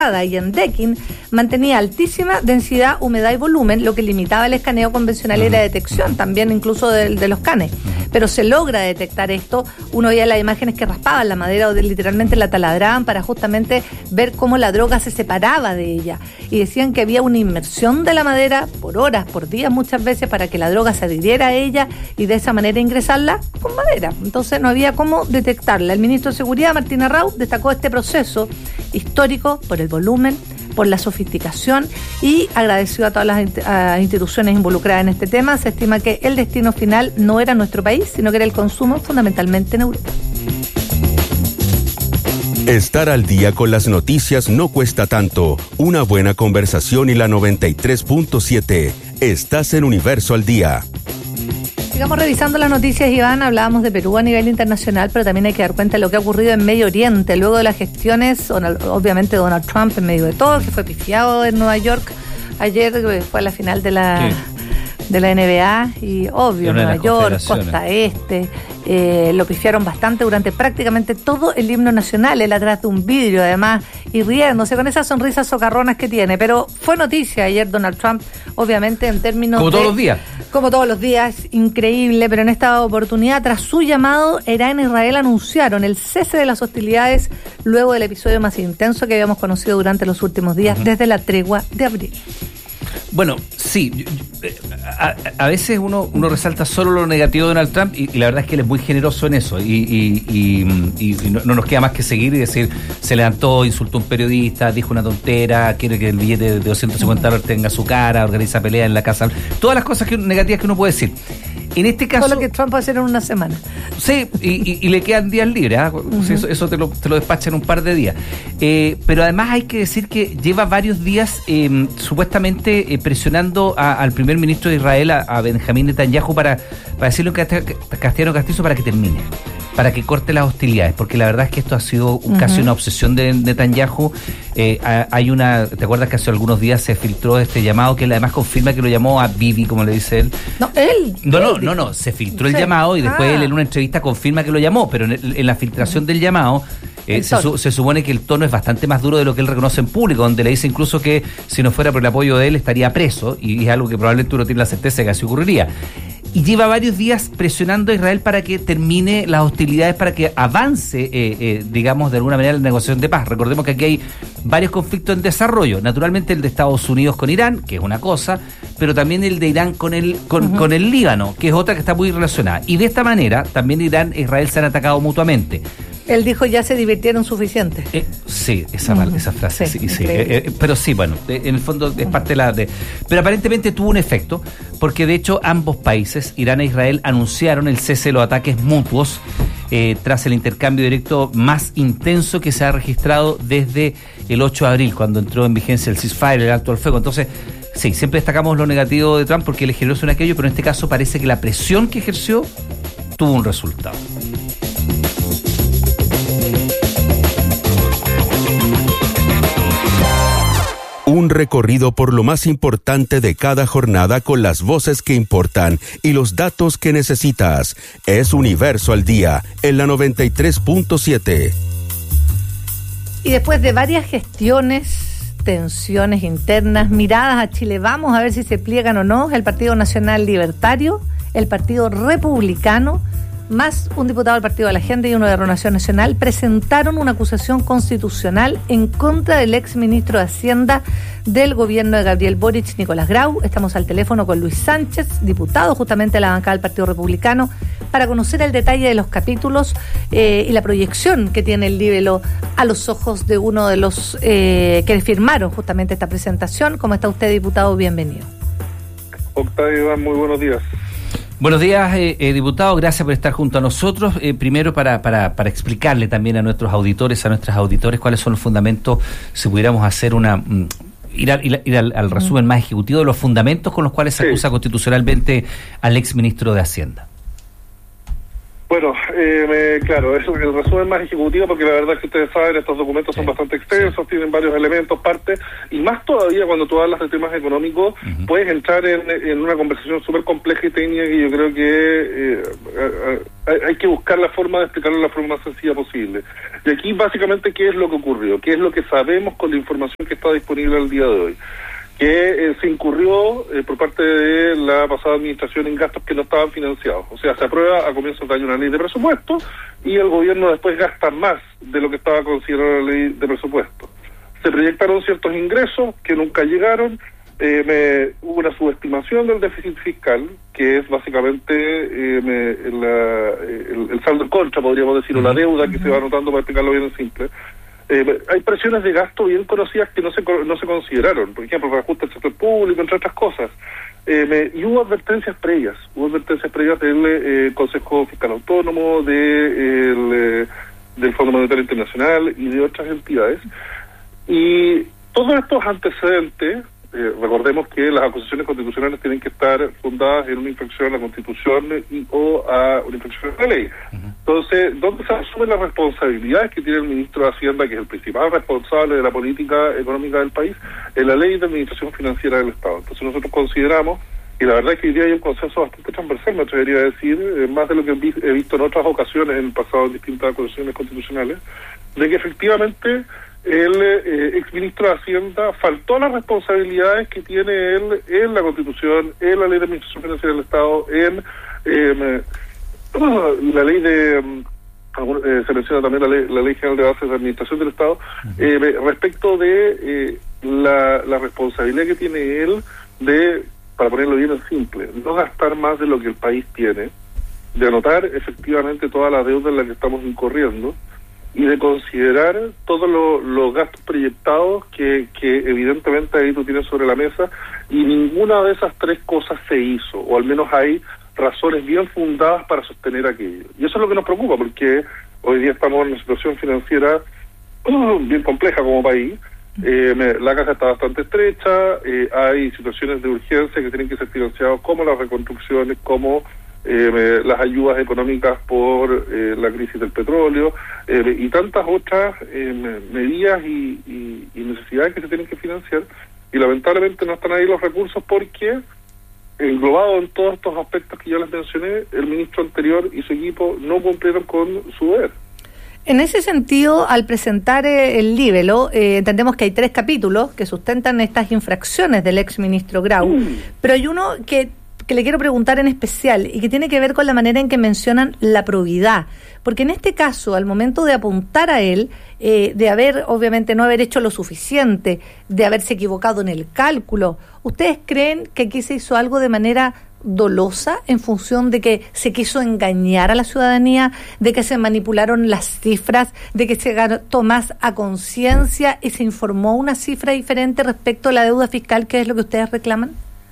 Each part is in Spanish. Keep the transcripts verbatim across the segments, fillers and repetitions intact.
cerrada y en decking mantenía altísima densidad, humedad y volumen, lo que limitaba el escaneo convencional y la detección también incluso de, de los canes. Pero se logra detectar esto. Uno veía las imágenes que raspaban la madera o de, literalmente la taladraban para justamente ver cómo la droga se separaba de ella. Y decían que había una inmersión de la madera por horas, por días muchas veces, para que la droga se adhiriera a ella y de esa manera ingresarla con madera. Entonces no había cómo detectarla. El ministro de Seguridad, Martín Arrau, destacó este proceso histórico por el volumen, por la sofisticación, y agradeció a todas las a instituciones involucradas en este tema. Se estima que el destino final no era nuestro país, sino que era el consumo, fundamentalmente en Europa. Estar al día con las noticias no cuesta tanto. Una buena conversación y la noventa y tres punto siete. Estás en Universo al Día. Sigamos revisando las noticias, Iván. Hablábamos de Perú a nivel internacional, pero también hay que dar cuenta de lo que ha ocurrido en Medio Oriente. Luego de las gestiones, obviamente Donald Trump en medio de todo, que fue pifiado en Nueva York ayer, fue a la final de la... Sí. de la N B A y obvio, Nueva York, Costa Este, eh, lo pifiaron bastante durante prácticamente todo el himno nacional, él atrás de un vidrio además y riéndose con esas sonrisas socarronas que tiene, pero fue noticia ayer Donald Trump, obviamente en términos como de, todos los días como todos los días, increíble, pero en esta oportunidad tras su llamado, Irán e Israel anunciaron el cese de las hostilidades luego del episodio más intenso que habíamos conocido durante los últimos días, uh-huh. desde la tregua de abril. Bueno, sí, a, a veces uno, uno resalta solo lo negativo de Donald Trump y, y la verdad es que él es muy generoso en eso y, y, y, y, y no, no nos queda más que seguir y decir, se levantó, insultó a un periodista, dijo una tontera, quiere que el billete de doscientos cincuenta dólares tenga su cara, organiza pelea en la casa, todas las cosas que, negativas que uno puede decir. En este caso... Todo lo que Trump va a hacer en una semana. Sí, y, y, y le quedan días libres, ¿eh? Uh-huh. Sí, eso, eso te lo, te lo despacha en un par de días. Eh, pero además hay que decir que lleva varios días eh, supuestamente eh, presionando a, al primer ministro de Israel, a, a Benjamín Netanyahu, para, para decirle un castellano castizo para que termine, para que corte las hostilidades, porque la verdad es que esto ha sido uh-huh. casi una obsesión de Netanyahu. Eh, hay una, ¿te acuerdas que hace algunos días se filtró este llamado que él además confirma que lo llamó a Bibi, como le dice él? No, él. No, no, él no, no, se filtró el sí. llamado y después ah. él en una entrevista confirma que lo llamó, pero en, el, en la filtración uh-huh. del llamado eh, se, su, se supone que el tono es bastante más duro de lo que él reconoce en público, donde le dice incluso que si no fuera por el apoyo de él estaría preso, y es algo que probablemente uno tiene la certeza de que así ocurriría. Y lleva varios días presionando a Israel para que termine las hostilidades, para que avance, eh, eh, digamos, de alguna manera la negociación de paz. Recordemos que aquí hay varios conflictos en desarrollo. Naturalmente el de Estados Unidos con Irán, que es una cosa, pero también el de Irán con el con, uh-huh. con el Líbano, que es otra que está muy relacionada. Y de esta manera, también Irán e Israel se han atacado mutuamente. Él dijo, ya se divirtieron suficiente. Eh, sí, esa, uh-huh. esa frase, sí, sí, sí. Eh, eh, pero sí, bueno, eh, en el fondo es parte de la... De, pero aparentemente tuvo un efecto, porque de hecho ambos países, Irán e Israel, anunciaron el cese de los ataques mutuos eh, tras el intercambio directo más intenso que se ha registrado desde el ocho de abril, cuando entró en vigencia el ceasefire, el alto al fuego. Entonces, sí, siempre destacamos lo negativo de Trump porque él es generoso en aquello, pero en este caso parece que la presión que ejerció tuvo un resultado. Un recorrido por lo más importante de cada jornada con las voces que importan y los datos que necesitas. Es Universo al Día, en la noventa y tres punto siete. Y después de varias gestiones, tensiones internas, miradas a Chile, vamos a ver si se pliegan o no, el Partido Nacional Libertario, el Partido Republicano, más un diputado del Partido de la Gente y uno de Renovación Nacional, presentaron una acusación constitucional en contra del ex ministro de Hacienda del gobierno de Gabriel Boric, Nicolás Grau. Estamos al teléfono con Luis Sánchez, diputado justamente de la bancada del Partido Republicano, para conocer el detalle de los capítulos eh, y la proyección que tiene el libelo a los ojos de uno de los eh, que firmaron justamente esta presentación. ¿Cómo está usted, diputado? Bienvenido. Octavio Iván, muy buenos días. Buenos días, eh, eh, diputado, gracias por estar junto a nosotros. Eh, primero para, para, para explicarle también a nuestros auditores, a nuestras auditores, cuáles son los fundamentos, si pudiéramos hacer una... Mm, ir, a, ir, a, ir al, al resumen más ejecutivo de los fundamentos con los cuales se sí. acusa constitucionalmente al ex ministro de Hacienda. Bueno, eh, me, claro, es el resumen más ejecutivo porque la verdad es que ustedes saben, estos documentos sí, son bastante extensos, sí. tienen varios elementos, partes, y más todavía cuando tú hablas de temas económicos, uh-huh. puedes entrar en, en una conversación súper compleja y técnica que yo creo que eh, hay, hay que buscar la forma de explicarlo de la forma más sencilla posible. Y aquí básicamente, ¿qué es lo que ocurrió? ¿Qué es lo que sabemos con la información que está disponible al día de hoy? que eh, se incurrió eh, por parte de la pasada administración en gastos que no estaban financiados. O sea, se aprueba a comienzos de año una ley de presupuesto y el gobierno después gasta más de lo que estaba considerada la ley de presupuesto. Se proyectaron ciertos ingresos que nunca llegaron, eh, me, hubo una subestimación del déficit fiscal, que es básicamente eh, me, la, el, el saldo en contra, podríamos decir, o la deuda que se va anotando, para explicarlo bien en simple. Eh, hay presiones de gasto bien conocidas que no se no se consideraron, por ejemplo, el ajuste del sector público, entre otras cosas. Eh, me, y hubo advertencias previas, hubo advertencias previas del eh, Consejo Fiscal Autónomo, de, el, eh, del Fondo Monetario Internacional y de otras entidades. Y todos estos antecedentes, eh, recordemos que las acusaciones constitucionales tienen que estar fundadas en una infracción a la Constitución y o a una infracción a la ley. Uh-huh. Entonces, ¿dónde se asumen las responsabilidades que tiene el ministro de Hacienda, que es el principal responsable de la política económica del país, en la ley de administración financiera del Estado? Entonces nosotros consideramos, y la verdad es que hoy día hay un consenso bastante transversal, me atrevería a decir, eh, más de lo que he visto en otras ocasiones en el pasado en distintas acusaciones constitucionales, de que efectivamente el eh, exministro de Hacienda faltó a las responsabilidades que tiene él en la Constitución, en la ley de administración financiera del Estado, en eh, la ley de, eh, se menciona también la ley, la ley general de bases de administración del Estado, eh, respecto de eh, la, la responsabilidad que tiene él de, para ponerlo bien en simple, no gastar más de lo que el país tiene, de anotar efectivamente toda la deuda en la que estamos incurriendo y de considerar todos lo, los gastos proyectados que, que evidentemente ahí tú tienes sobre la mesa, y ninguna de esas tres cosas se hizo, o al menos hay razones bien fundadas para sostener aquello. Y eso es lo que nos preocupa, porque hoy día estamos en una situación financiera uh, bien compleja como país. Eh, me, la caja está bastante estrecha, eh, hay situaciones de urgencia que tienen que ser financiadas, como las reconstrucciones, como eh, me, las ayudas económicas por eh, la crisis del petróleo, eh, y tantas otras eh, me, medidas y, y, y necesidades que se tienen que financiar, y lamentablemente no están ahí los recursos porque, englobado en todos estos aspectos que ya les mencioné, el ministro anterior y su equipo no cumplieron con su deber. En ese sentido, al presentar eh, el libelo, eh, entendemos que hay tres capítulos que sustentan estas infracciones del ex ministro Grau, mm. pero hay uno que, que le quiero preguntar en especial y que tiene que ver con la manera en que mencionan la probidad, porque en este caso, al momento de apuntar a él, eh, de haber, obviamente, no haber hecho lo suficiente, de haberse equivocado en el cálculo, ¿ustedes creen que aquí se hizo algo de manera dolosa en función de que se quiso engañar a la ciudadanía, de que se manipularon las cifras, de que se gastó más a conciencia y se informó una cifra diferente respecto a la deuda fiscal, que es lo que ustedes reclaman?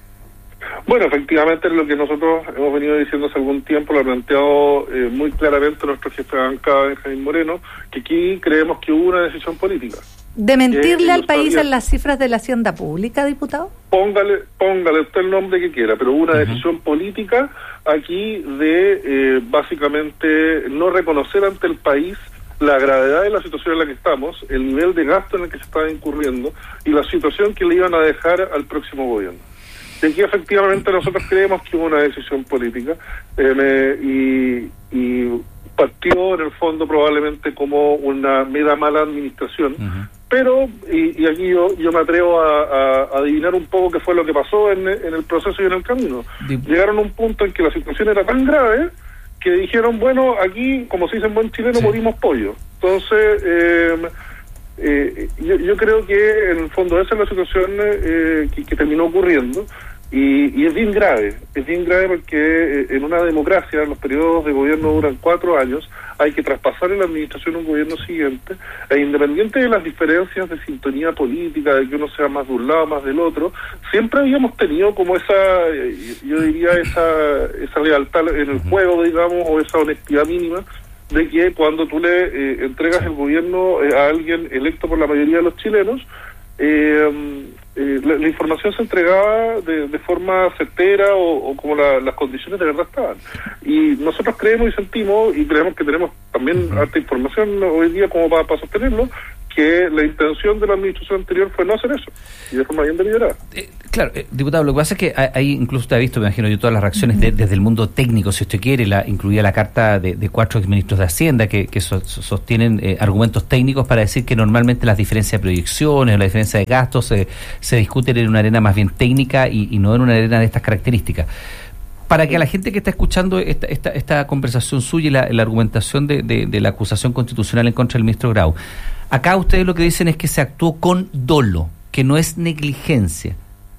Bueno, efectivamente es lo que nosotros hemos venido diciendo hace algún tiempo, lo ha planteado eh, muy claramente nuestro jefe de bancada, Benjamín Moreno, que aquí creemos que hubo una decisión política. ¿De mentirle eh, al país sabía en las cifras de la hacienda pública, diputado? Póngale, póngale usted el nombre que quiera, pero hubo una uh-huh. decisión política aquí de eh, básicamente no reconocer ante el país la gravedad de la situación en la que estamos, el nivel de gasto en el que se estaba incurriendo y la situación que le iban a dejar al próximo gobierno. Y aquí efectivamente nosotros creemos que hubo una decisión política eh, me, y, y partió en el fondo probablemente como una mera mala administración, uh-huh. pero, y, y aquí yo, yo me atrevo a, a, a adivinar un poco qué fue lo que pasó en, en el proceso y en el camino. Sí. Llegaron a un punto en que la situación era tan grave que dijeron, bueno, aquí, como se dice en buen chileno, sí. morimos pollo. Entonces, eh, eh, yo, yo creo que en el fondo esa es la situación eh, que, que terminó ocurriendo. Y, y es bien grave, es bien grave porque eh, en una democracia los periodos de gobierno duran cuatro años, hay que traspasar en la administración un gobierno siguiente, e independiente de las diferencias de sintonía política, de que uno sea más de un lado, más del otro, siempre habíamos tenido como esa, eh, yo diría, esa, esa lealtad en el juego, digamos, o esa honestidad mínima, de que cuando tú le eh, entregas el gobierno eh, a alguien electo por la mayoría de los chilenos, eh, eh, la, la información se entregaba de, de forma certera o, o como la, las condiciones de verdad estaban. Y nosotros creemos y sentimos, y creemos que tenemos también uh-huh. harta información hoy día como para, para sostenerlo, que la intención de la administración anterior fue no hacer eso, y de forma bien deliberada. Eh, claro, eh, diputado, lo que pasa es que ahí incluso usted ha visto, me imagino yo, todas las reacciones de, desde el mundo técnico, si usted quiere, la incluía la carta de, de cuatro exministros de Hacienda que, que so, sostienen eh, argumentos técnicos para decir que normalmente las diferencias de proyecciones o la diferencia de gastos eh, se discuten en una arena más bien técnica y, y no en una arena de estas características. Para que a la gente que está escuchando esta, esta, esta conversación suya y la, la argumentación de, de, de la acusación constitucional en contra del ministro Grau, acá ustedes lo que dicen es que se actuó con dolo, que no es negligencia.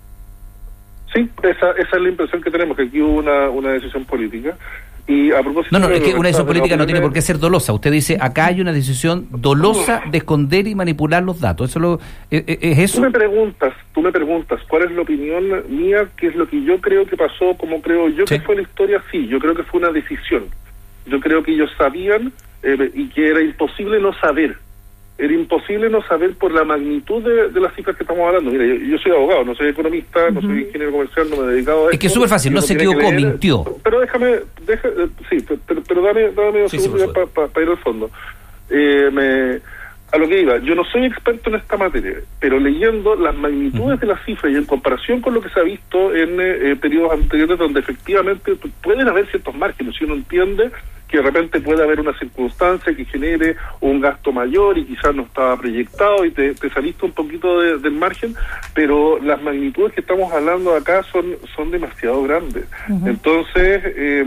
Sí, esa, esa es la impresión que tenemos, que aquí hubo una, una decisión política. Y a propósito... No, no, es que una decisión de política no, no tiene por qué ser dolosa. Usted dice, acá hay una decisión dolosa de esconder y manipular los datos. ¿Eso lo, es, es eso? Tú me preguntas, tú me preguntas, ¿cuál es la opinión mía? ¿Qué es lo que yo creo que pasó? ¿Cómo creo yo sí. que fue la historia? Sí, yo creo que fue una decisión. Yo creo que ellos sabían eh, y que era imposible no saber. Era imposible no saber por la magnitud de, de las cifras que estamos hablando. Mira, yo, yo soy abogado, no soy economista, uh-huh. no soy ingeniero comercial, no me he dedicado a esto. Es que es súper fácil, no se equivocó, mintió. Pero déjame, deja, sí, pero, pero dame, dame dos sí, segundos sí, para pa, pa ir al fondo. Eh, me, a lo que iba, yo no soy experto en esta materia, pero leyendo las magnitudes uh-huh. de las cifras y en comparación con lo que se ha visto en eh, periodos anteriores donde efectivamente pueden haber ciertos márgenes, si uno entiende que de repente puede haber una circunstancia que genere un gasto mayor y quizás no estaba proyectado y te, te saliste un poquito de, del margen, pero las magnitudes que estamos hablando acá son son demasiado grandes. Uh-huh. Entonces, eh,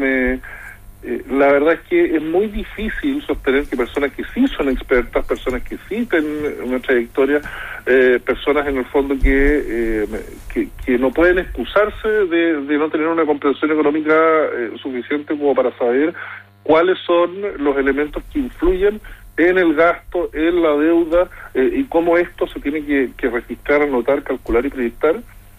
me, eh, la verdad es que es muy difícil sostener que personas que sí son expertas, personas que sí tienen una trayectoria, eh, personas en el fondo que, eh, que, que no pueden excusarse de, de no tener una comprensión económica eh, suficiente como para saber cuáles son los elementos que influyen en el gasto, en la deuda, eh, y cómo esto se tiene que, que registrar, anotar, calcular y proyectar.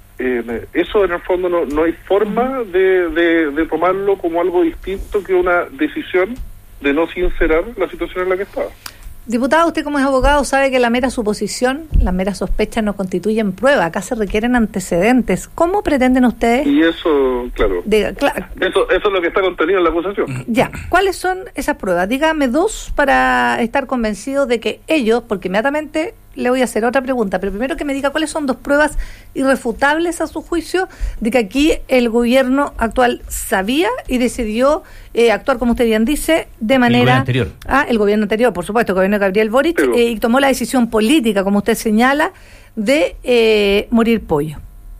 Eh, eso en el fondo no, no hay forma de, de, de tomarlo como algo distinto que una decisión de no sincerar la situación en la que estaba. Diputado, usted como es abogado sabe que la mera suposición, la mera sospecha no constituyen prueba. Acá se requieren antecedentes. ¿Cómo pretenden ustedes? Y eso, claro. Diga, claro. Eso, eso es lo que está contenido en la acusación. Ya. ¿Cuáles son esas pruebas? Dígame dos para estar convencido de que ellos, porque inmediatamente le voy a hacer otra pregunta, pero primero que me diga cuáles son dos pruebas irrefutables a su juicio de que aquí el gobierno actual sabía y decidió eh, actuar, como usted bien dice, de manera... El gobierno anterior. Ah, el gobierno anterior, por supuesto, el gobierno de Gabriel Boric, pero, eh, y tomó la decisión política, como usted señala, de eh, morir pollo.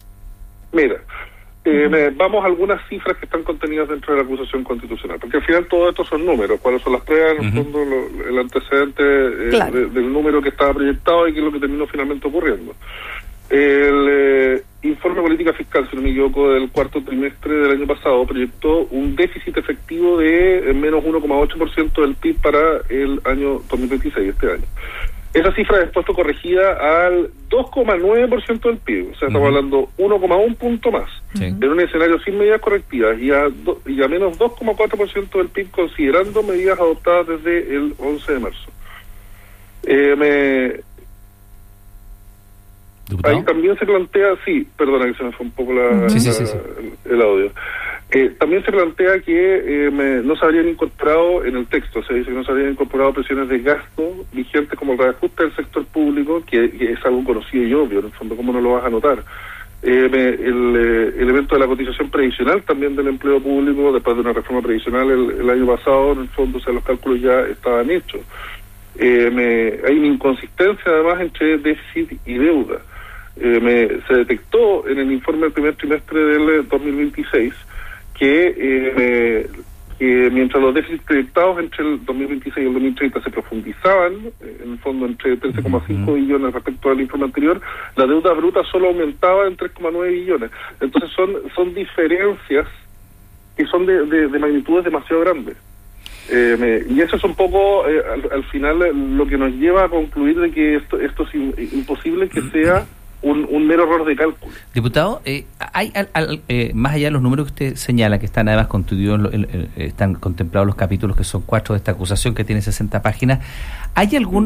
Mira, eh, uh-huh. me, vamos a algunas cifras que están contenidas dentro de la acusación constitucional, porque al final todo esto son números, cuáles son las pruebas, en el uh-huh. fondo lo, el antecedente eh, claro. de, del número que estaba proyectado y qué es lo que terminó finalmente ocurriendo. El eh, informe política fiscal, si no me equivoco, del cuarto trimestre del año pasado proyectó un déficit efectivo de eh, menos uno coma ocho por ciento del P I B para el año dos mil veintiséis, este año. Esa cifra después fue corregida al dos coma nueve por ciento del P I B, o sea, estamos uh-huh. hablando uno coma uno punto más, sí. en un escenario sin medidas correctivas, y a, do, y a menos dos coma cuatro por ciento del P I B considerando medidas adoptadas desde el once de marzo. Eh, me... ¿Diputado? Ahí también se plantea, sí, perdona que se me fue un poco la, sí, la, sí, sí, sí. El, el audio. Eh, también se plantea que eh, me, no se habrían incorporado en el texto, se dice que no se habrían incorporado presiones de gasto vigentes como el reajuste del sector público, que, que es algo conocido y obvio, en el fondo, ¿cómo no lo vas a notar? Eh, me, el eh, elemento de la cotización previsional también del empleo público, después de una reforma previsional el, el año pasado, en el fondo, o sea, los cálculos ya estaban hechos. Eh, me, hay una inconsistencia además entre déficit y deuda. Eh, me, se detectó en el informe del primer trimestre del dos mil veintiséis que, eh, que mientras los déficits proyectados entre el dos mil veintiséis y el dos mil treinta se profundizaban, eh, en el fondo entre trece coma cinco uh-huh. billones respecto al informe anterior, la deuda bruta solo aumentaba en tres coma nueve billones. Entonces son son diferencias que son de, de, de magnitudes demasiado grandes. Eh, me, y eso es un poco, eh, al, al final, eh, lo que nos lleva a concluir de que esto, esto es in, imposible que sea Un, un mero error de cálculo. Diputado, eh, hay al, al, eh, más allá de los números que usted señala, que están además constituidos, en, en, en, están contemplados los capítulos que son cuatro de esta acusación que tiene sesenta páginas, ¿hay algún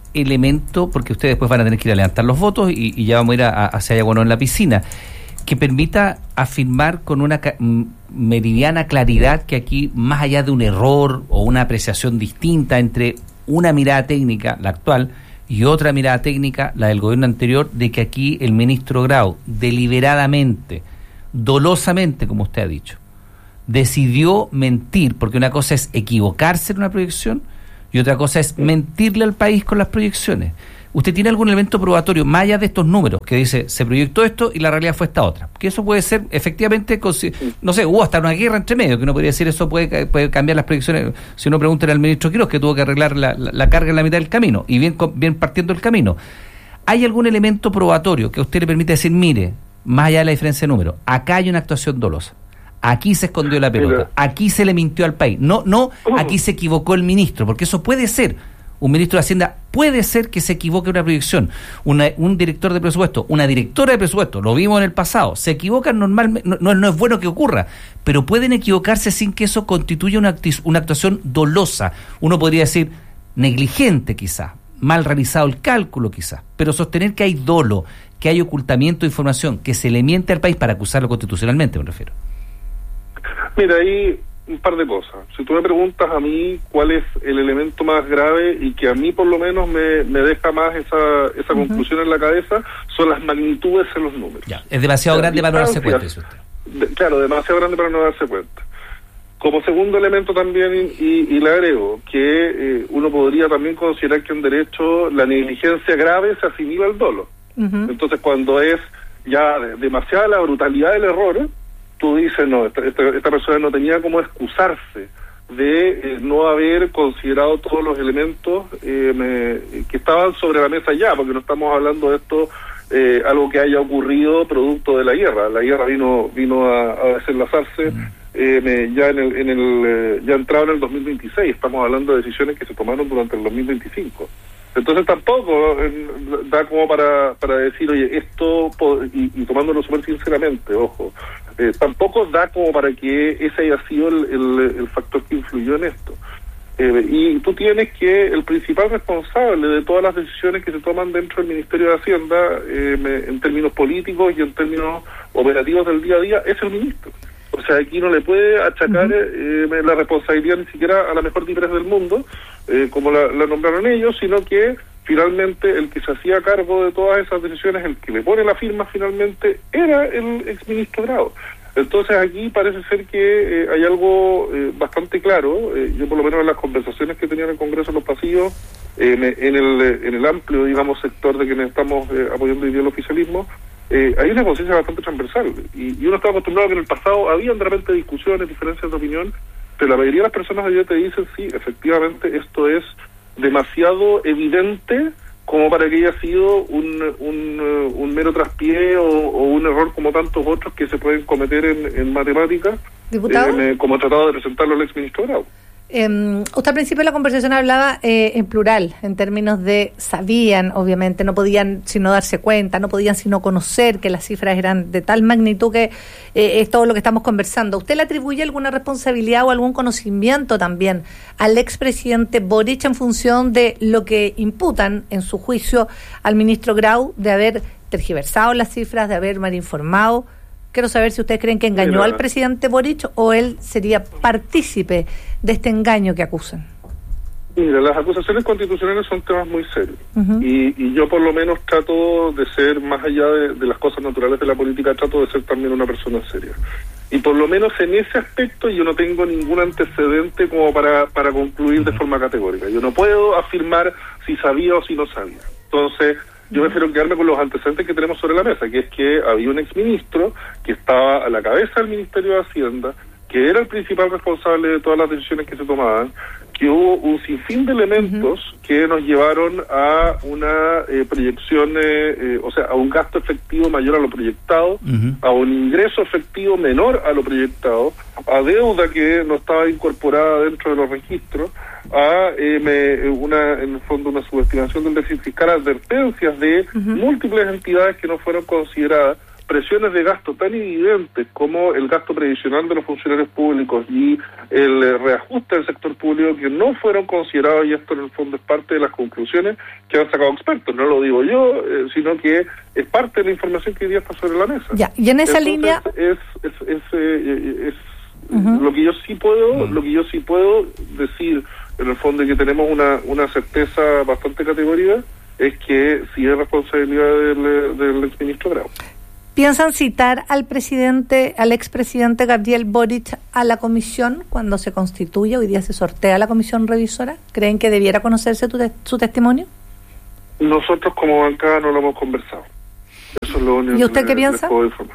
elemento, porque ustedes después van a tener que ir a levantar los votos y, y ya vamos a ir a, a, hacia Ayaguano en la piscina, que permita afirmar con una ca- meridiana claridad que aquí, más allá de un error o una apreciación distinta entre una mirada técnica, la actual, y otra mirada técnica, la del gobierno anterior, de que aquí el ministro Grau, deliberadamente, dolosamente, como usted ha dicho, decidió mentir, porque una cosa es equivocarse en una proyección y otra cosa es mentirle al país con las proyecciones. ¿Usted tiene algún elemento probatorio, más allá de estos números, que dice, se proyectó esto y la realidad fue esta otra? Que eso puede ser, efectivamente, no sé, hubo hasta una guerra entre medio, que uno podría decir, eso puede, puede cambiar las proyecciones. Si uno pregunta al ministro Quiroz, que tuvo que arreglar la, la, la carga en la mitad del camino, y bien, bien partiendo el camino. ¿Hay algún elemento probatorio que a usted le permita decir, mire, más allá de la diferencia de números, acá hay una actuación dolosa? Aquí se escondió la pelota, aquí se le mintió al país. No, no, aquí se equivocó el ministro, porque eso puede ser. Un ministro de Hacienda puede ser que se equivoque en una proyección. Una, un director de presupuesto, una directora de presupuesto, lo vimos en el pasado, se equivocan normalmente, no, no, no es bueno que ocurra, pero pueden equivocarse sin que eso constituya una, acti- una actuación dolosa. Uno podría decir negligente quizá, mal realizado el cálculo quizá, pero sostener que hay dolo, que hay ocultamiento de información, que se le miente al país para acusarlo constitucionalmente, me refiero. Mira, ahí un par de cosas. Si tú me preguntas a mí cuál es el elemento más grave y que a mí por lo menos me, me deja más esa esa uh-huh. conclusión en la cabeza, son las magnitudes en los números. Ya, es demasiado la grande para no darse cuenta. Eso de, claro, demasiado grande para no darse cuenta. Como segundo elemento también, y, y le agrego, que eh, uno podría también considerar que en derecho la negligencia grave se asimila al dolo. Uh-huh. Entonces, cuando es ya demasiada la brutalidad del error, tú dices, no, esta, esta, esta persona no tenía como excusarse de eh, no haber considerado todos los elementos eh, me, que estaban sobre la mesa ya, porque no estamos hablando de esto, eh, algo que haya ocurrido producto de la guerra. La guerra vino vino a, a desenlazarse eh, me, ya en el, en el eh, ya entrado en el dos mil veintiséis. Estamos hablando de decisiones que se tomaron durante el dos mil veinticinco. Entonces tampoco eh, da como para para decir, oye, esto, y, y tomándolo súper sinceramente, ojo, eh, tampoco da como para que ese haya sido el, el, el factor que influyó en esto. Eh, y tú tienes que el principal responsable de todas las decisiones que se toman dentro del Ministerio de Hacienda, eh, me, en términos políticos y en términos operativos del día a día, es el ministro. O sea, aquí no le puede achacar uh-huh. eh, la responsabilidad ni siquiera a la mejor tigresa del mundo, eh, como la, la nombraron ellos, sino que finalmente el que se hacía cargo de todas esas decisiones, el que le pone la firma finalmente, era el exministro Grau. Entonces aquí parece ser que eh, hay algo eh, bastante claro. Eh, yo por lo menos en las conversaciones que tenía en el Congreso en los pasillos, eh, en, en, el, en el amplio, digamos, sector de quienes estamos eh, apoyando hoy día el oficialismo, Eh, hay una conciencia bastante transversal, y, y uno está acostumbrado a que en el pasado había de repente discusiones, diferencias de opinión, pero la mayoría de las personas hoy día te dicen, sí, efectivamente esto es demasiado evidente como para que haya sido un un, uh, un mero traspié o, o un error como tantos otros que se pueden cometer en, en matemáticas, eh, como ha tratado de presentarlo el exministro Grau. Eh, usted al principio de la conversación hablaba eh, en plural, en términos de sabían, obviamente, no podían sino darse cuenta, no podían sino conocer que las cifras eran de tal magnitud que eh, es todo lo que estamos conversando. ¿Usted le atribuye alguna responsabilidad o algún conocimiento también al expresidente Boric en función de lo que imputan en su juicio al ministro Grau de haber tergiversado las cifras, de haber mal informado? Quiero saber si ustedes creen que engañó Mira, al presidente Boric o él sería partícipe de este engaño que acusan. Mira, las acusaciones constitucionales son temas muy serios. Uh-huh. y, y yo por lo menos trato de ser, más allá de, de las cosas naturales de la política, trato de ser también una persona seria. Y por lo menos en ese aspecto yo no tengo ningún antecedente como para, para concluir de forma categórica. Yo no puedo afirmar si sabía o si no sabía. Entonces, yo prefiero quedarme con los antecedentes que tenemos sobre la mesa, que es que había un exministro que estaba a la cabeza del Ministerio de Hacienda, que era el principal responsable de todas las decisiones que se tomaban, que hubo un sinfín de elementos uh-huh. que nos llevaron a una eh, proyección, eh, eh, o sea, a un gasto efectivo mayor a lo proyectado, uh-huh. a un ingreso efectivo menor a lo proyectado, a deuda que no estaba incorporada dentro de los registros, a eh, me, una en el fondo una subestimación del déficit fiscal, advertencias de uh-huh. múltiples entidades que no fueron consideradas, presiones de gasto tan evidentes como el gasto previsional de los funcionarios públicos y el eh, reajuste del sector público que no fueron considerados, y esto en el fondo es parte de las conclusiones que han sacado expertos, no lo digo yo, eh, sino que es parte de la información que hoy día está sobre la mesa. Ya, y en esa Entonces, línea es, es, es, eh, es uh-huh. lo que yo sí puedo, uh-huh. lo que yo sí puedo decir en el fondo es que tenemos una, una certeza bastante categórica, es que sí es responsabilidad del, del exministro Grau. ¿Piensan citar al presidente, al expresidente Gabriel Boric a la comisión cuando se constituya? Hoy día se sortea la comisión revisora. ¿Creen que debiera conocerse tu te- su testimonio? Nosotros como bancada no lo hemos conversado. Eso es lo único. ¿Y usted que qué le, piensa? les puedo informar.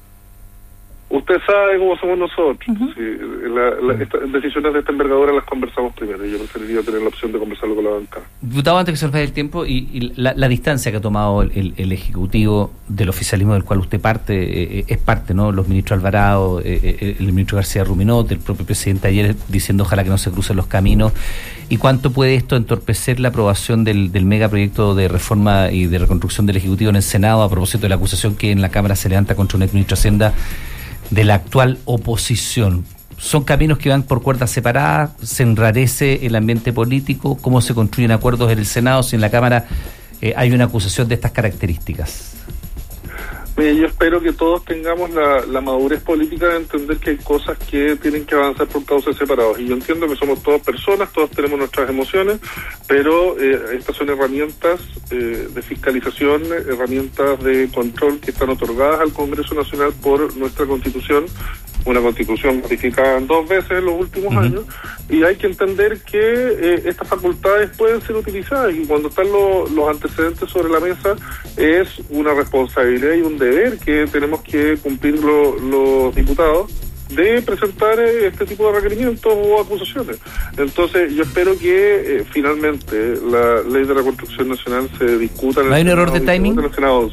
Usted sabe cómo somos nosotros. Uh-huh. Sí, la, la, esta, decisiones de esta envergadura las conversamos primero. Yo preferiría tener la opción de conversarlo con la bancada. Diputado, antes que se nos vaya el tiempo, y, y la, la distancia que ha tomado el, el, el Ejecutivo del oficialismo del cual usted parte, eh, es parte, ¿no? Los ministros Alvarado, eh, eh, el ministro García Ruminot, el propio presidente ayer diciendo ojalá que no se crucen los caminos. ¿Y cuánto puede esto entorpecer la aprobación del, del megaproyecto de reforma y de reconstrucción del Ejecutivo en el Senado a propósito de la acusación que en la Cámara se levanta contra un exministro de Hacienda de la actual oposición? ¿Son caminos que van por cuerdas separadas? ¿Se enrarece el ambiente político? ¿Cómo se construyen acuerdos en el Senado si en la Cámara eh, hay una acusación de estas características? Mire, yo espero que todos tengamos la, la madurez política de entender que hay cosas que tienen que avanzar por cauces separados. Y yo entiendo que somos todas personas, todos tenemos nuestras emociones, pero eh, estas son herramientas eh, de fiscalización, herramientas de control que están otorgadas al Congreso Nacional por nuestra Constitución, una Constitución ratificada dos veces en los últimos uh-huh. años, y hay que entender que eh, estas facultades pueden ser utilizadas, y cuando están lo, los antecedentes sobre la mesa es una responsabilidad y un deber que tenemos que cumplir lo, los diputados de presentar eh, este tipo de requerimientos o acusaciones. Entonces yo espero que eh, finalmente la ley de reconstrucción nacional se discuta en el ¿No hay un Senado, error de timing? En el Senado.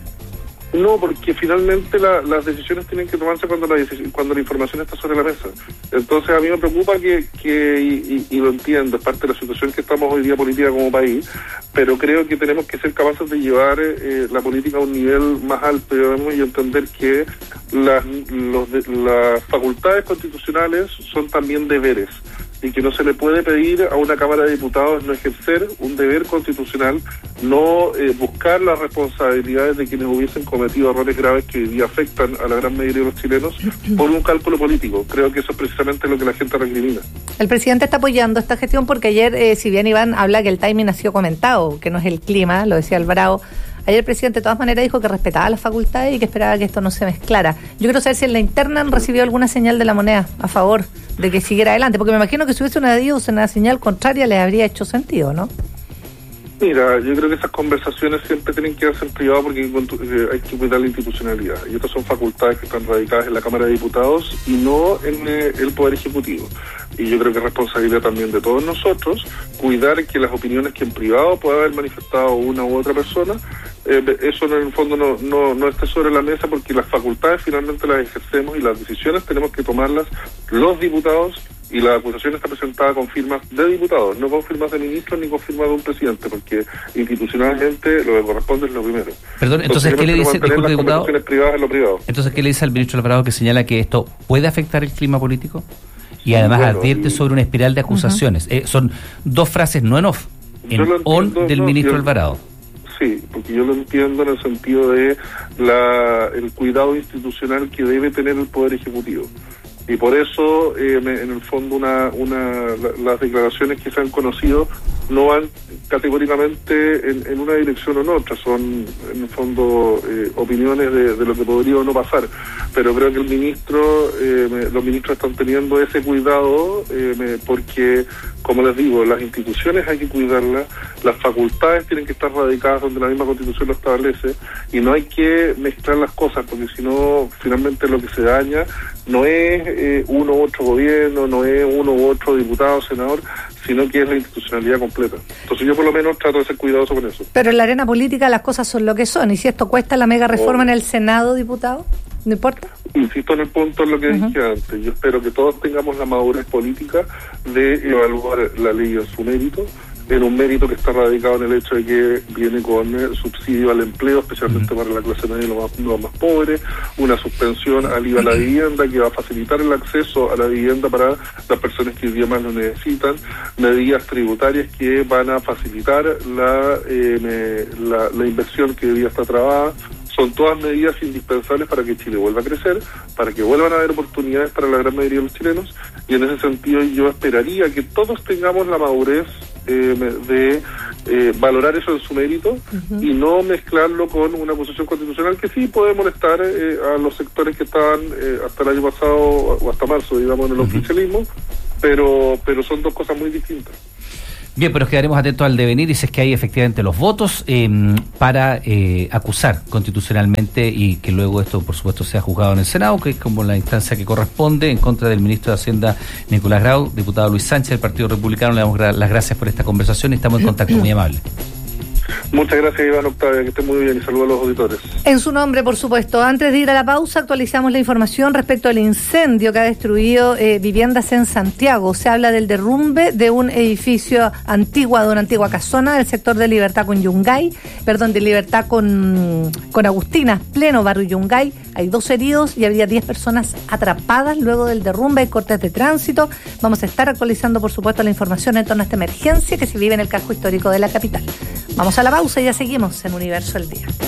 No, porque finalmente la, las decisiones tienen que tomarse cuando la decisión, cuando la información está sobre la mesa. Entonces a mí me preocupa que, que y, y, y lo entiendo, es parte de la situación que estamos hoy día política como país, pero creo que tenemos que ser capaces de llevar eh, la política a un nivel más alto, digamos, y entender que las, los de, las facultades constitucionales son también deberes, y que no se le puede pedir a una Cámara de Diputados no ejercer un deber constitucional, no eh, buscar las responsabilidades de quienes hubiesen cometido errores graves que hoy día afectan a la gran mayoría de los chilenos por un cálculo político. Creo que eso es precisamente lo que la gente recrimina. El presidente está apoyando esta gestión porque ayer, eh, si bien Iván habla que el timing ha sido comentado, que no es el clima, lo decía Alvarado, ayer el presidente de todas maneras dijo que respetaba las facultades y que esperaba que esto no se mezclara. Yo quiero saber si en la interna han recibido alguna señal de la moneda a favor de que siguiera adelante, porque me imagino que si hubiese una, una señal contraria les habría hecho sentido, ¿no? Mira, yo creo que esas conversaciones siempre tienen que darse en privado porque hay que cuidar la institucionalidad. Y estas son facultades que están radicadas en la Cámara de Diputados y no en eh, el Poder Ejecutivo. Y yo creo que es responsabilidad también de todos nosotros cuidar que las opiniones que en privado pueda haber manifestado una u otra persona, eh, eso en el fondo no, no, no esté sobre la mesa, porque las facultades finalmente las ejercemos y las decisiones tenemos que tomarlas los diputados. Y la acusación está presentada con firmas de diputados, no con firmas de ministros ni con firmas de un presidente, porque institucionalmente lo que corresponde es lo primero. Perdón, entonces, ¿qué le dice, disculpe, diputado? Privadas en lo privado. Entonces, ¿qué le dice al ministro Alvarado que señala que esto puede afectar el clima político? Y además bueno, advierte y... sobre una espiral de acusaciones. Uh-huh. Eh, son dos frases, no en off, en on del no, ministro yo... Alvarado. Sí, porque yo lo entiendo en el sentido de la el cuidado institucional que debe tener el Poder Ejecutivo. Y por eso, eh, en el fondo, una, una, la, las declaraciones que se han conocido no van categóricamente en, en una dirección o en otra, son en el fondo eh, opiniones de, de lo que podría o no pasar. Pero creo que el ministro, eh, me, los ministros están teniendo ese cuidado eh, me, porque, como les digo, las instituciones hay que cuidarlas, las facultades tienen que estar radicadas donde la misma Constitución lo establece, y no hay que mezclar las cosas, porque si no, finalmente lo que se daña no es eh, uno u otro gobierno, no es uno u otro diputado, senador, sino que es la institucionalidad completa. Entonces yo por lo menos trato de ser cuidadoso con eso. Pero en la arena política las cosas son lo que son, y si esto cuesta la mega reforma oh. en el Senado, diputado, ¿no importa? Insisto en el punto en lo que uh-huh. dije antes, yo espero que todos tengamos la madurez política de evaluar la ley en su mérito, en un mérito que está radicado en el hecho de que viene con eh, subsidio al empleo, especialmente uh-huh. para la clase media y los más, los más pobres, una suspensión al I V A a la vivienda que va a facilitar el acceso a la vivienda para las personas que hoy día más lo necesitan, medidas tributarias que van a facilitar la, eh, la, la inversión que hoy día está trabada. Son todas medidas indispensables para que Chile vuelva a crecer, para que vuelvan a haber oportunidades para la gran mayoría de los chilenos, y en ese sentido yo esperaría que todos tengamos la madurez eh, de eh, valorar eso en su mérito uh-huh. y no mezclarlo con una acusación constitucional que sí puede molestar eh, a los sectores que estaban eh, hasta el año pasado o hasta marzo, digamos, en el uh-huh. oficialismo, pero, pero son dos cosas muy distintas. Bien, pero quedaremos atentos al devenir y si es que hay efectivamente los votos eh, para eh, acusar constitucionalmente y que luego esto, por supuesto, sea juzgado en el Senado, que es como la instancia que corresponde, en contra del ministro de Hacienda, Nicolás Grau, diputado Luis Sánchez, del Partido Republicano. Le damos gra- las gracias por esta conversación y estamos en contacto, muy amable. Muchas gracias, Iván Octavia, que esté muy bien y saludos a los auditores. En su nombre, por supuesto. Antes de ir a la pausa, actualizamos la información respecto al incendio que ha destruido eh, viviendas en Santiago. Se habla del derrumbe de un edificio antiguo, de una antigua casona del sector de Libertad con Yungay, perdón, de Libertad con, con Agustina, pleno barrio Yungay. Hay dos heridos y había diez personas atrapadas luego del derrumbe. Hay cortes de tránsito. Vamos a estar actualizando, por supuesto, la información en torno a esta emergencia que se vive en el casco histórico de la capital. Vamos a la pausa y ya seguimos en Universo al Día.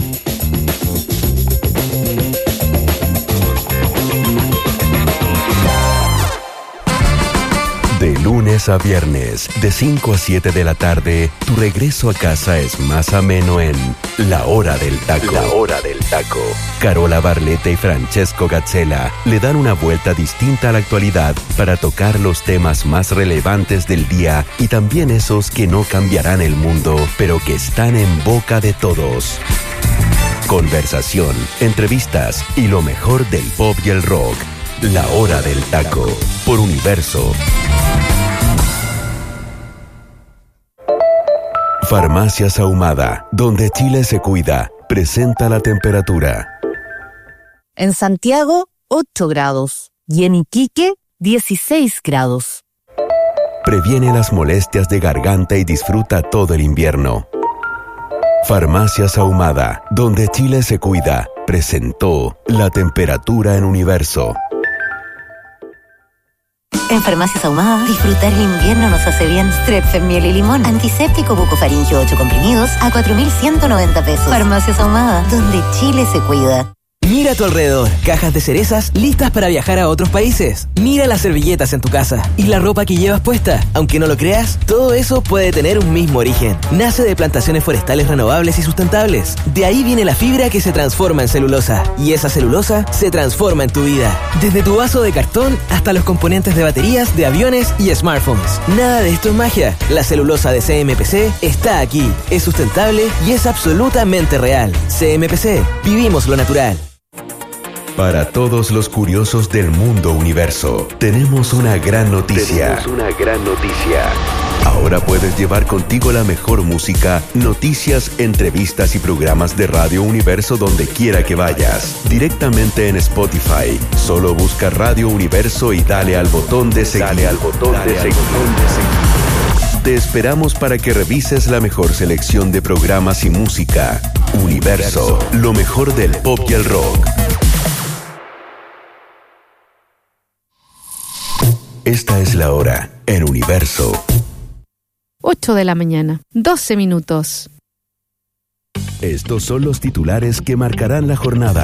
De lunes a viernes, de cinco a siete de la tarde, tu regreso a casa es más ameno en La Hora del Taco. La Hora del Taco. Carola Barletta y Francesco Gazzella le dan una vuelta distinta a la actualidad para tocar los temas más relevantes del día y también esos que no cambiarán el mundo, pero que están en boca de todos. Conversación, entrevistas y lo mejor del pop y el rock. La Hora del Taco, por Universo. Farmacias Ahumada, donde Chile se cuida, presenta la temperatura. En Santiago, ocho grados. Y en Iquique, dieciséis grados. Previene las molestias de garganta y disfruta todo el invierno. Farmacias Ahumada, donde Chile se cuida, presentó la temperatura en Universo. En Farmacias Ahumada, disfrutar el invierno nos hace bien. Strepfen, miel y limón, antiséptico bucofaringio ocho comprimidos a cuatro mil ciento noventa pesos. Farmacias Ahumada, donde Chile se cuida. Mira a tu alrededor, cajas de cerezas listas para viajar a otros países. Mira las servilletas en tu casa y la ropa que llevas puesta. Aunque no lo creas, todo eso puede tener un mismo origen. Nace de plantaciones forestales renovables y sustentables. De ahí viene la fibra que se transforma en celulosa. Y esa celulosa se transforma en tu vida. Desde tu vaso de cartón hasta los componentes de baterías, de aviones y smartphones. Nada de esto es magia. La celulosa de C M P C está aquí. Es sustentable y es absolutamente real. C M P C. Vivimos lo natural. Para todos los curiosos del mundo universo, tenemos una gran noticia. Tenemos una gran noticia. Ahora puedes llevar contigo la mejor música, noticias, entrevistas y programas de Radio Universo donde quiera que vayas. Directamente en Spotify. Solo busca Radio Universo y dale al botón de seguir. Dale al botón de seguir. Te esperamos para que revises la mejor selección de programas y música. Universo, lo mejor del pop y el rock. Esta es la hora en Universo. ocho de la mañana, doce minutos. Estos son los titulares que marcarán la jornada.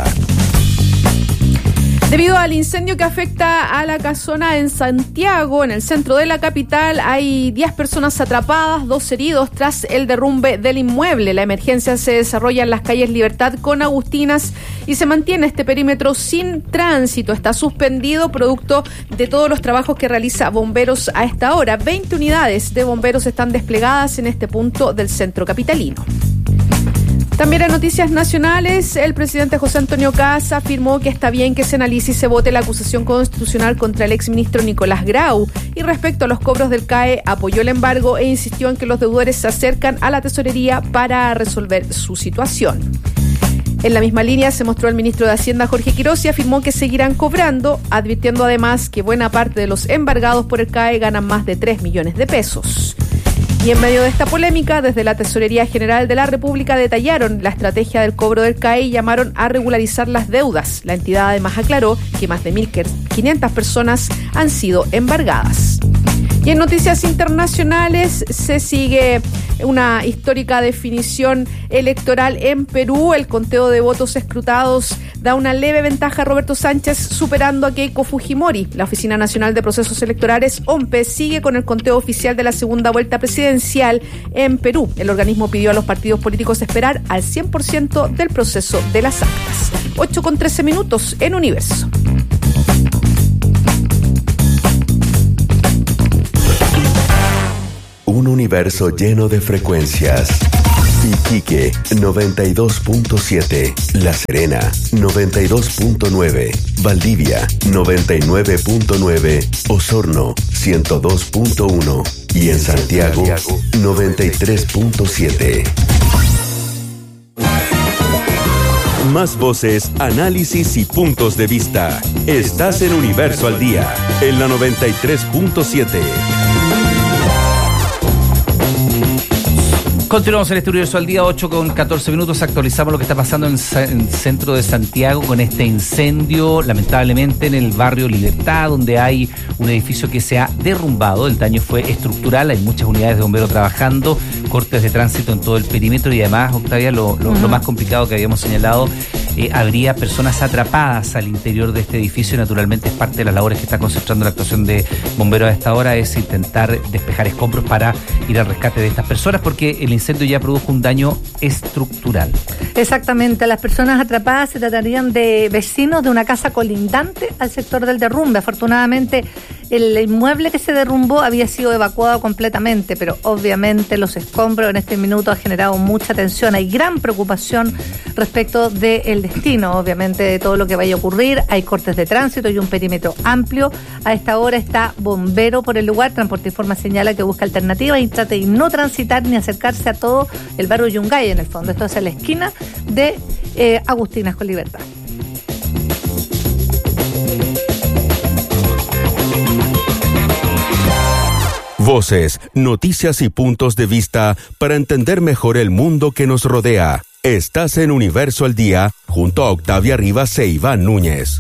Debido al incendio que afecta a la casona en Santiago, en el centro de la capital, hay diez personas atrapadas, dos heridos tras el derrumbe del inmueble. La emergencia se desarrolla en las calles Libertad con Agustinas y se mantiene este perímetro sin tránsito. Está suspendido producto de todos los trabajos que realiza Bomberos a esta hora. veinte unidades de bomberos están desplegadas en este punto del centro capitalino. También en noticias nacionales, el presidente José Antonio Kast afirmó que está bien que se analice y se vote la acusación constitucional contra el exministro Nicolás Grau. Y respecto a los cobros del C A E, apoyó el embargo e insistió en que los deudores se acercan a la tesorería para resolver su situación. En la misma línea se mostró el ministro de Hacienda, Jorge Quiroz, y afirmó que seguirán cobrando, advirtiendo además que buena parte de los embargados por el C A E ganan más de tres millones de pesos. Y en medio de esta polémica, desde la Tesorería General de la República detallaron la estrategia del cobro del C A E y llamaron a regularizar las deudas. La entidad además aclaró que más de mil quinientas personas han sido embargadas. Y en noticias internacionales se sigue una histórica definición electoral en Perú. El conteo de votos escrutados da una leve ventaja a Roberto Sánchez, superando a Keiko Fujimori. La Oficina Nacional de Procesos Electorales, O M P E, sigue con el conteo oficial de la segunda vuelta presidencial en Perú. El organismo pidió a los partidos políticos esperar al cien por ciento del proceso de las actas. ocho con trece minutos en Universo. Un universo lleno de frecuencias. Iquique, noventa y dos punto siete. La Serena, noventa y dos punto nueve. Valdivia, noventa y nueve punto nueve. Osorno, ciento dos punto uno. Y en Santiago, noventa y tres punto siete. Más voces, análisis y puntos de vista. Estás en Universo al Día, en la noventa y tres punto siete. Continuamos en este Universo al Día, ocho con catorce minutos. Actualizamos lo que está pasando en el centro de Santiago con este incendio, lamentablemente en el barrio Libertad, donde hay un edificio que se ha derrumbado. El daño fue estructural, hay muchas unidades de bomberos trabajando, cortes de tránsito en todo el perímetro y además, Octavia, lo, lo, uh-huh. lo más complicado que habíamos señalado, eh, habría personas atrapadas al interior de este edificio y naturalmente es parte de las labores que está concentrando la actuación de bomberos a esta hora, es intentar despejar escombros para ir al rescate de estas personas, porque el incendio ya produjo un daño estructural. Exactamente, las personas atrapadas se tratarían de vecinos de una casa colindante al sector del derrumbe. Afortunadamente, el inmueble que se derrumbó había sido evacuado completamente, pero obviamente los escombros en este minuto han generado mucha tensión. Hay gran preocupación respecto del destino, obviamente, de todo lo que vaya a ocurrir. Hay cortes de tránsito y un perímetro amplio. A esta hora está bombero por el lugar. Transporte Informa señala que busca alternativas y trata de no transitar ni acercarse a todo el barrio Yungay, en el fondo. Esto es en la esquina de eh, Agustinas con Libertad. Voces, noticias y puntos de vista para entender mejor el mundo que nos rodea. Estás en Universo al Día junto a Octavia Rivas e Iván Núñez.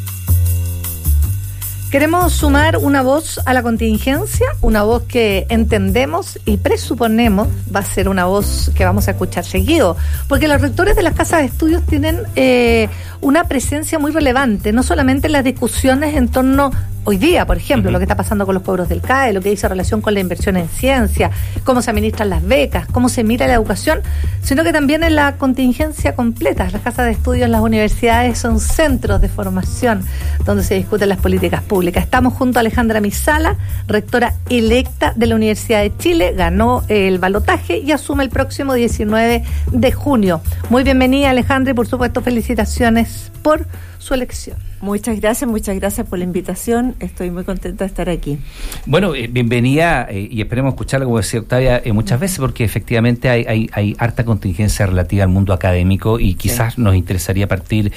Queremos sumar una voz a la contingencia, una voz que entendemos y presuponemos va a ser una voz que vamos a escuchar seguido, porque los rectores de las casas de estudios tienen eh, una presencia muy relevante, no solamente en las discusiones en torno hoy día, por ejemplo, uh-huh. lo que está pasando con los cobros del C A E, lo que dice relación con la inversión en ciencia, cómo se administran las becas, cómo se mira la educación, sino que también en la contingencia completa. Las casas de estudios, las universidades son centros de formación donde se discuten las políticas públicas. Estamos junto a Alejandra Misala, rectora electa de la Universidad de Chile, ganó el balotaje y asume el próximo diecinueve de junio. Muy bienvenida, Alejandra, y por supuesto felicitaciones por su elección. Muchas gracias, muchas gracias por la invitación. Estoy muy contenta de estar aquí. Bueno, eh, bienvenida eh, y esperemos escucharla, como decía Octavia, eh, muchas veces, porque efectivamente hay, hay, hay harta contingencia relativa al mundo académico y quizás sí. nos interesaría partir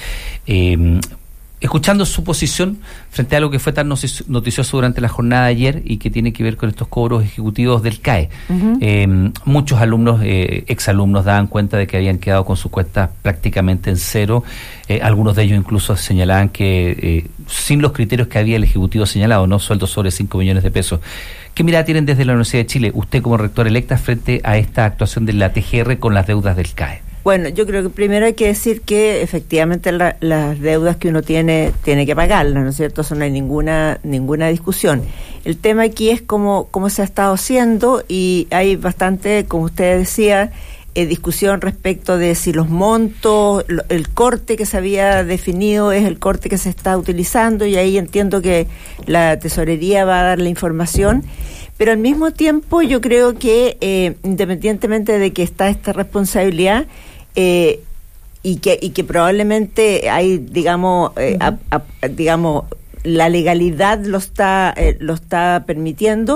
eh, escuchando su posición frente a algo que fue tan noticioso durante la jornada de ayer y que tiene que ver con estos cobros ejecutivos del C A E. Uh-huh. Eh, muchos alumnos, eh, exalumnos, daban cuenta de que habían quedado con sus cuentas prácticamente en cero. Eh, algunos de ellos incluso señalaban que eh, sin los criterios que había el Ejecutivo señalado, no sueldos sobre cinco millones de pesos. ¿Qué mirada tienen desde la Universidad de Chile, usted como rectora electa, frente a esta actuación de la T G R con las deudas del C A E? Bueno, yo creo que primero hay que decir que efectivamente la, las deudas que uno tiene, tiene que pagarlas, ¿no es cierto? Eso no hay ninguna ninguna discusión. El tema aquí es cómo, cómo se ha estado haciendo y hay bastante, como usted decía, eh, discusión respecto de si los montos, lo, el corte que se había definido es el corte que se está utilizando y ahí entiendo que la tesorería va a dar la información. Pero al mismo tiempo yo creo que eh, independientemente de que está esta responsabilidad eh, y que y que probablemente hay, digamos, eh, uh-huh. a, a, digamos la legalidad lo está eh, lo está permitiendo,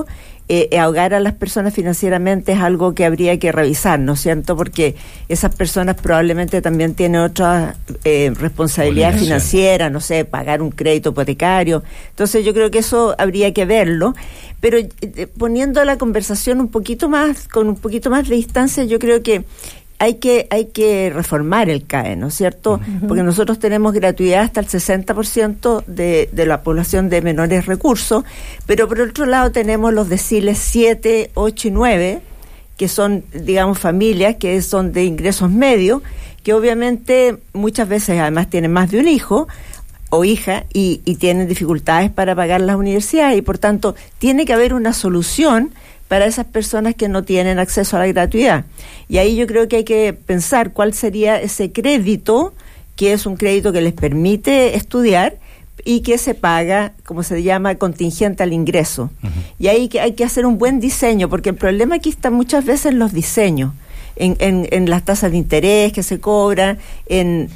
eh, ahogar a las personas financieramente es algo que habría que revisar, ¿no es cierto? Porque esas personas probablemente también tienen otras eh, responsabilidades financieras, no sé, pagar un crédito hipotecario. Entonces yo creo que eso habría que verlo, pero eh, poniendo la conversación un poquito más, con un poquito más de distancia, yo creo que hay que hay que reformar el C A E, ¿no es cierto? Uh-huh. Porque nosotros tenemos gratuidad hasta el sesenta por ciento de, de la población de menores recursos, pero por otro lado tenemos los deciles siete, ocho y nueve, que son, digamos, familias que son de ingresos medios, que obviamente muchas veces además tienen más de un hijo o hija y, y tienen dificultades para pagar las universidades, y por tanto tiene que haber una solución para esas personas que no tienen acceso a la gratuidad. Y ahí yo creo que hay que pensar cuál sería ese crédito, que es un crédito que les permite estudiar y que se paga, como se llama, contingente al ingreso. Uh-huh. Y ahí que hay que hacer un buen diseño, porque el problema aquí está muchas veces en los diseños, en, en, en las tasas de interés que se cobran, en...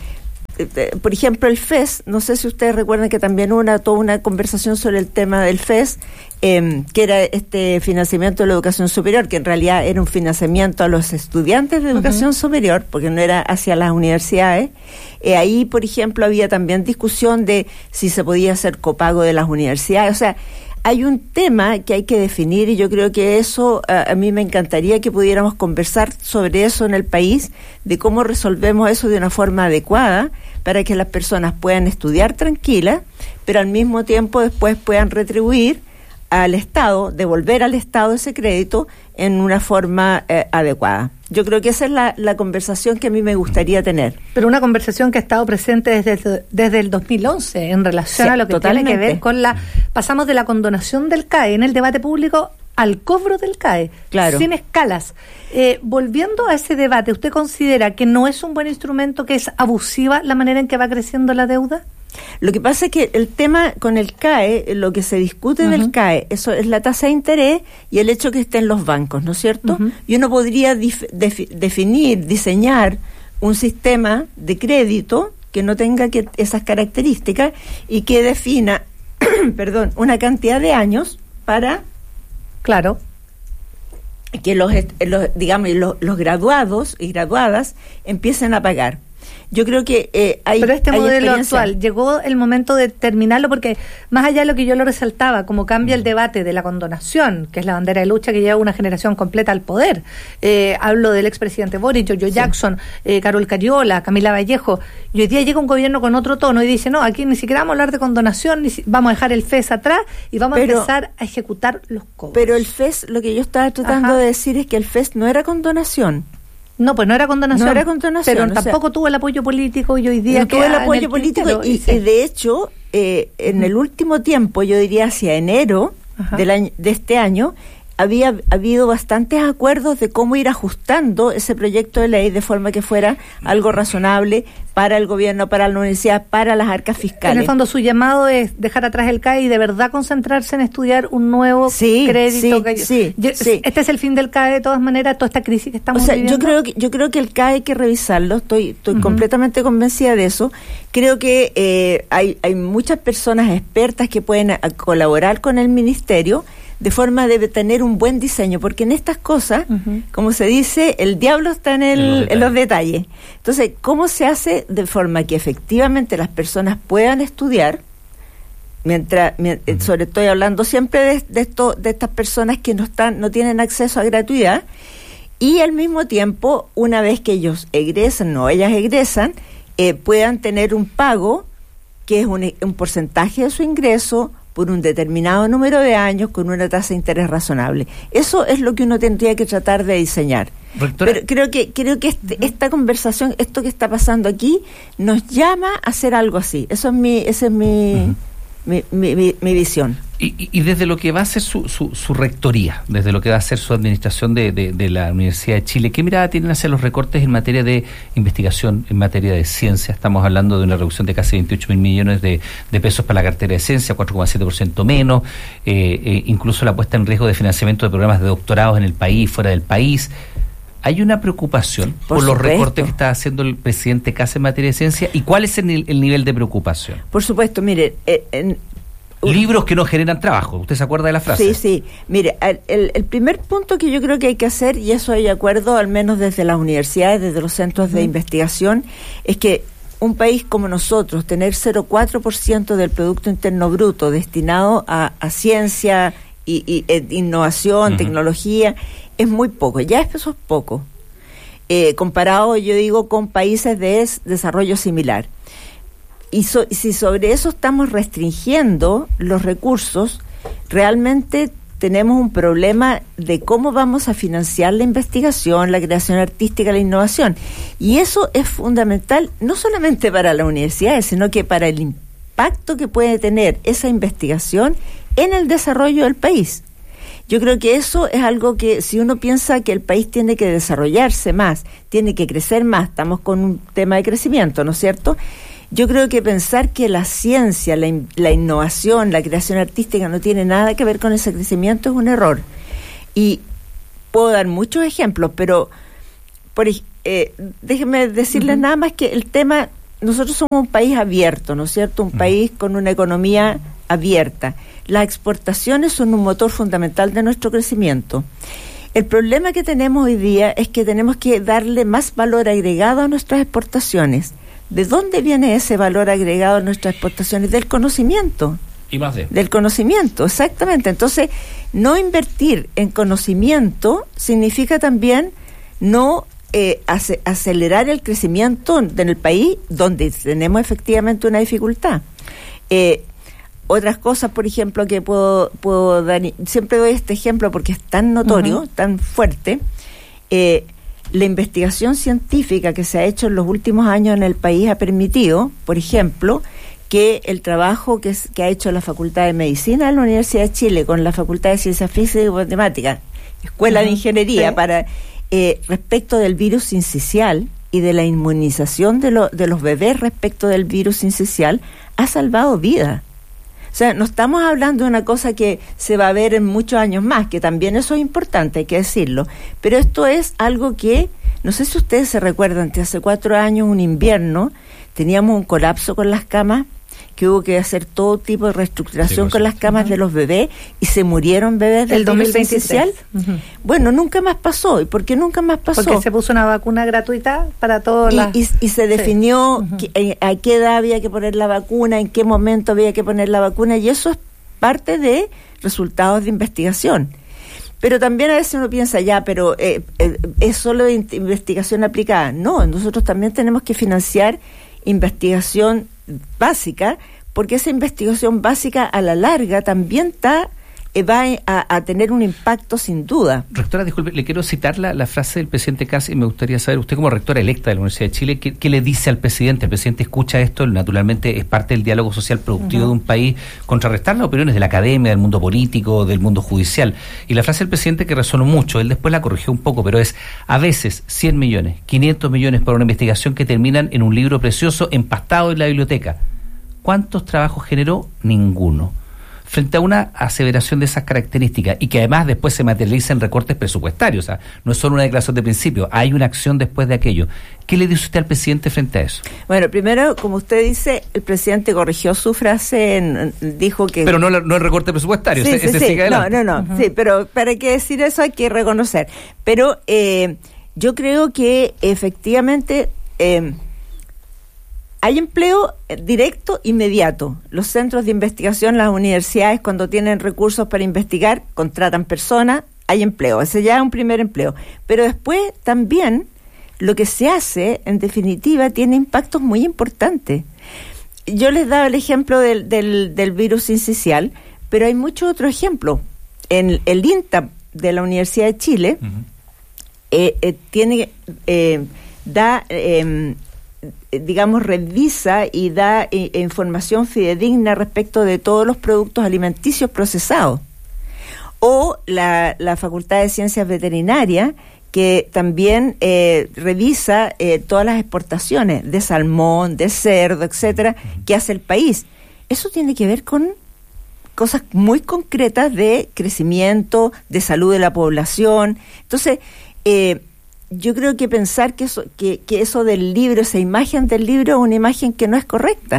Por ejemplo, el F E S, no sé si ustedes recuerdan que también hubo una, toda una conversación sobre el tema del F E S, eh, que era este financiamiento de la educación superior, que en realidad era un financiamiento a los estudiantes de educación uh-huh. superior, porque no era hacia las universidades. Eh, ahí, por ejemplo, había también discusión de si se podía hacer copago de las universidades. O sea, hay un tema que hay que definir, y yo creo que eso, a, a mí me encantaría que pudiéramos conversar sobre eso en el país, de cómo resolvemos eso de una forma adecuada para que las personas puedan estudiar tranquilas, pero al mismo tiempo después puedan retribuir al Estado, devolver al Estado ese crédito en una forma eh, adecuada. Yo creo que esa es la, la conversación que a mí me gustaría tener. Pero una conversación que ha estado presente desde, desde el dos mil once en relación sí, a lo que totalmente. Tiene que ver con la... Pasamos de la condonación del C A E en el debate público al cobro del C A E, claro. sin escalas. Eh, volviendo a ese debate, ¿usted considera que no es un buen instrumento, que es abusiva la manera en que va creciendo la deuda? Lo que pasa es que el tema con el C A E, lo que se discute uh-huh. del C A E, eso es la tasa de interés y el hecho que esté en los bancos, ¿no es cierto? Uh-huh. Y uno podría dif- def- definir, diseñar un sistema de crédito que no tenga que esas características y que defina, perdón, una cantidad de años para... Claro. Que los, los digamos, los, los graduados y graduadas empiecen a pagar. Yo creo que eh, hay... Pero este hay modelo actual, llegó el momento de terminarlo, porque más allá de lo que yo lo resaltaba, como cambia el debate de la condonación, que es la bandera de lucha que lleva una generación completa al poder. Eh, hablo del expresidente Boric, Giorgio sí. Jackson, eh, Carol Cariola, Camila Vallejo, y hoy día llega un gobierno con otro tono y dice, no, aquí ni siquiera vamos a hablar de condonación, ni si, vamos a dejar el F E S atrás y vamos pero, a empezar a ejecutar los cobros. Pero el F E S, lo que yo estaba tratando Ajá. de decir es que el F E S no era condonación. No, pues no era condonación. No era condonación. Pero tampoco sea, tuvo el apoyo político y hoy día... No tuvo el apoyo político y, y de hecho, eh, en uh-huh. el último tiempo, yo diría hacia enero del año, de este año, había habido bastantes acuerdos de cómo ir ajustando ese proyecto de ley de forma que fuera algo razonable para el gobierno, para la universidad, para las arcas fiscales. En el fondo, su llamado es dejar atrás el C A E y de verdad concentrarse en estudiar un nuevo sí, crédito. Sí, que, sí, yo, sí. Este es el fin del C A E, de todas maneras, toda esta crisis que estamos o sea, viviendo. Yo creo que, yo creo que el C A E hay que revisarlo, estoy, estoy uh-huh. completamente convencida de eso. Creo que eh, hay, hay muchas personas expertas que pueden a, a colaborar con el ministerio de forma de tener un buen diseño, porque en estas cosas, uh-huh. como se dice, el diablo está en, el, en, los en los detalles. Entonces, ¿cómo se hace de forma que efectivamente las personas puedan estudiar? Mientras, mientras uh-huh. sobre todo estoy hablando siempre de, de esto, de estas personas que no están, no tienen acceso a gratuidad, y al mismo tiempo, una vez que ellos egresan o ellas egresan, eh, puedan tener un pago que es un, un porcentaje de su ingreso por un determinado número de años con una tasa de interés razonable. Eso es lo que uno tendría que tratar de diseñar. Rectora. Pero creo que creo que este, esta conversación, esto que está pasando aquí, nos llama a hacer algo así. Eso es mi, esa es mi, uh-huh. mi, mi, mi, mi visión. Y, y, y desde lo que va a ser su, su, su rectoría, desde lo que va a ser su administración de, de, de la Universidad de Chile, ¿qué mirada tienen hacia los recortes en materia de investigación, en materia de ciencia? Estamos hablando de una reducción de casi veintiocho mil millones de, de pesos para la cartera de ciencia, cuatro coma siete por ciento menos, eh, eh, incluso la puesta en riesgo de financiamiento de programas de doctorados en el país, fuera del país. ¿Hay una preocupación por, por los recortes que está haciendo el presidente Kast en materia de ciencia? ¿Y cuál es el, el nivel de preocupación? Por supuesto, mire, eh, en libros que no generan trabajo. ¿Usted se acuerda de la frase? Sí, sí. Mire, el, el primer punto que yo creo que hay que hacer, y eso hay acuerdo al menos desde las universidades, desde los centros de uh-huh. investigación, es que un país como nosotros, tener cero coma cuatro por ciento del Producto Interno Bruto destinado a, a ciencia y, y eh, innovación, uh-huh. tecnología, es muy poco. Ya eso es poco. Eh, comparado, yo digo, con países de es, desarrollo similar. Y so, si sobre eso estamos restringiendo los recursos, realmente tenemos un problema de cómo vamos a financiar la investigación, la creación artística, la innovación. Y eso es fundamental no solamente para las universidades, sino que para el impacto que puede tener esa investigación en el desarrollo del país. Yo creo que eso es algo que, si uno piensa que el país tiene que desarrollarse más, tiene que crecer más, estamos con un tema de crecimiento, ¿no es cierto?, yo creo que pensar que la ciencia, la, in, la innovación, la creación artística no tiene nada que ver con ese crecimiento es un error. Y puedo dar muchos ejemplos, pero por, eh, déjenme decirles uh-huh. nada más que el tema, nosotros somos un país abierto, ¿no es cierto? Un uh-huh. país con una economía abierta. Las exportaciones son un motor fundamental de nuestro crecimiento. El problema que tenemos hoy día es que tenemos que darle más valor agregado a nuestras exportaciones. ¿De dónde viene ese valor agregado a nuestras exportaciones? Del conocimiento. Y más de. Del conocimiento, exactamente. Entonces, no invertir en conocimiento significa también no eh, ace- acelerar el crecimiento en el país donde tenemos efectivamente una dificultad. Eh, otras cosas, por ejemplo, que puedo, puedo dar, siempre doy este ejemplo porque es tan notorio, uh-huh. tan fuerte. Eh, La investigación científica que se ha hecho en los últimos años en el país ha permitido, por ejemplo, que el trabajo que, es, que ha hecho la Facultad de Medicina de la Universidad de Chile con la Facultad de Ciencias Físicas y Matemáticas, Escuela uh-huh. de Ingeniería, sí. para eh, respecto del virus sincicial y de la inmunización de, lo, de los bebés respecto del virus sincicial, ha salvado vidas. O sea, no estamos hablando de una cosa que se va a ver en muchos años más, que también eso es importante, hay que decirlo. Pero esto es algo que, no sé si ustedes se recuerdan, que hace cuatro años, un invierno, teníamos un colapso con las camas, que hubo que hacer todo tipo de reestructuración sí, con las camas uh-huh. de los bebés, y se murieron bebés del virus sincicial. Uh-huh. Bueno, nunca más pasó. ¿Y por qué nunca más pasó? Porque se puso una vacuna gratuita para todos. Y, las... y, y se definió sí. uh-huh. que, a qué edad había que poner la vacuna, en qué momento había que poner la vacuna, y eso es parte de resultados de investigación. Pero también a veces uno piensa, ya, pero eh, eh, es solo in- investigación aplicada. No, nosotros también tenemos que financiar investigación básica, porque esa investigación básica a la larga también está eh, va a, a tener un impacto sin duda. Rectora, disculpe, le quiero citar la, la frase del presidente Kast y me gustaría saber, usted como rectora electa de la Universidad de Chile, ¿qué, qué le dice al presidente? El presidente escucha esto, naturalmente es parte del diálogo social productivo uh-huh. de un país, contrarrestar las opiniones de la academia, del mundo político, del mundo judicial. Y la frase del presidente que resonó mucho, él después la corrigió un poco, pero es, a veces cien millones, quinientos millones para una investigación que terminan en un libro precioso empastado en la biblioteca. ¿Cuántos trabajos generó? Ninguno. Frente a una aseveración de esas características y que además después se materializa en recortes presupuestarios, o sea, no es solo una declaración de principio, hay una acción después de aquello. ¿Qué le dice usted al presidente frente a eso? Bueno, primero, como usted dice, el presidente corrigió su frase, en, dijo que... Pero no, no el recorte presupuestario, sí, ese, sí, ese sí. sigue adelante. No, no, no, uh-huh. sí, pero para que decir eso hay que reconocer. Pero eh, yo creo que efectivamente... Eh, hay empleo directo inmediato. Los centros de investigación, las universidades, cuando tienen recursos para investigar, contratan personas, hay empleo. Ese ya es un primer empleo. Pero después también lo que se hace, en definitiva, tiene impactos muy importantes. Yo les daba el ejemplo del, del, del virus sincicial, pero hay muchos otros ejemplos. En el INTA de la Universidad de Chile, uh-huh. eh, eh, tiene, eh, da... Eh, digamos, revisa y da eh, información fidedigna respecto de todos los productos alimenticios procesados. O la, la Facultad de Ciencias Veterinarias, que también eh, revisa eh, todas las exportaciones de salmón, de cerdo, etcétera, que hace el país. Eso tiene que ver con cosas muy concretas de crecimiento, de salud de la población. Entonces, eh, yo creo que pensar que eso, que, que eso del libro, esa imagen del libro, es una imagen que no es correcta,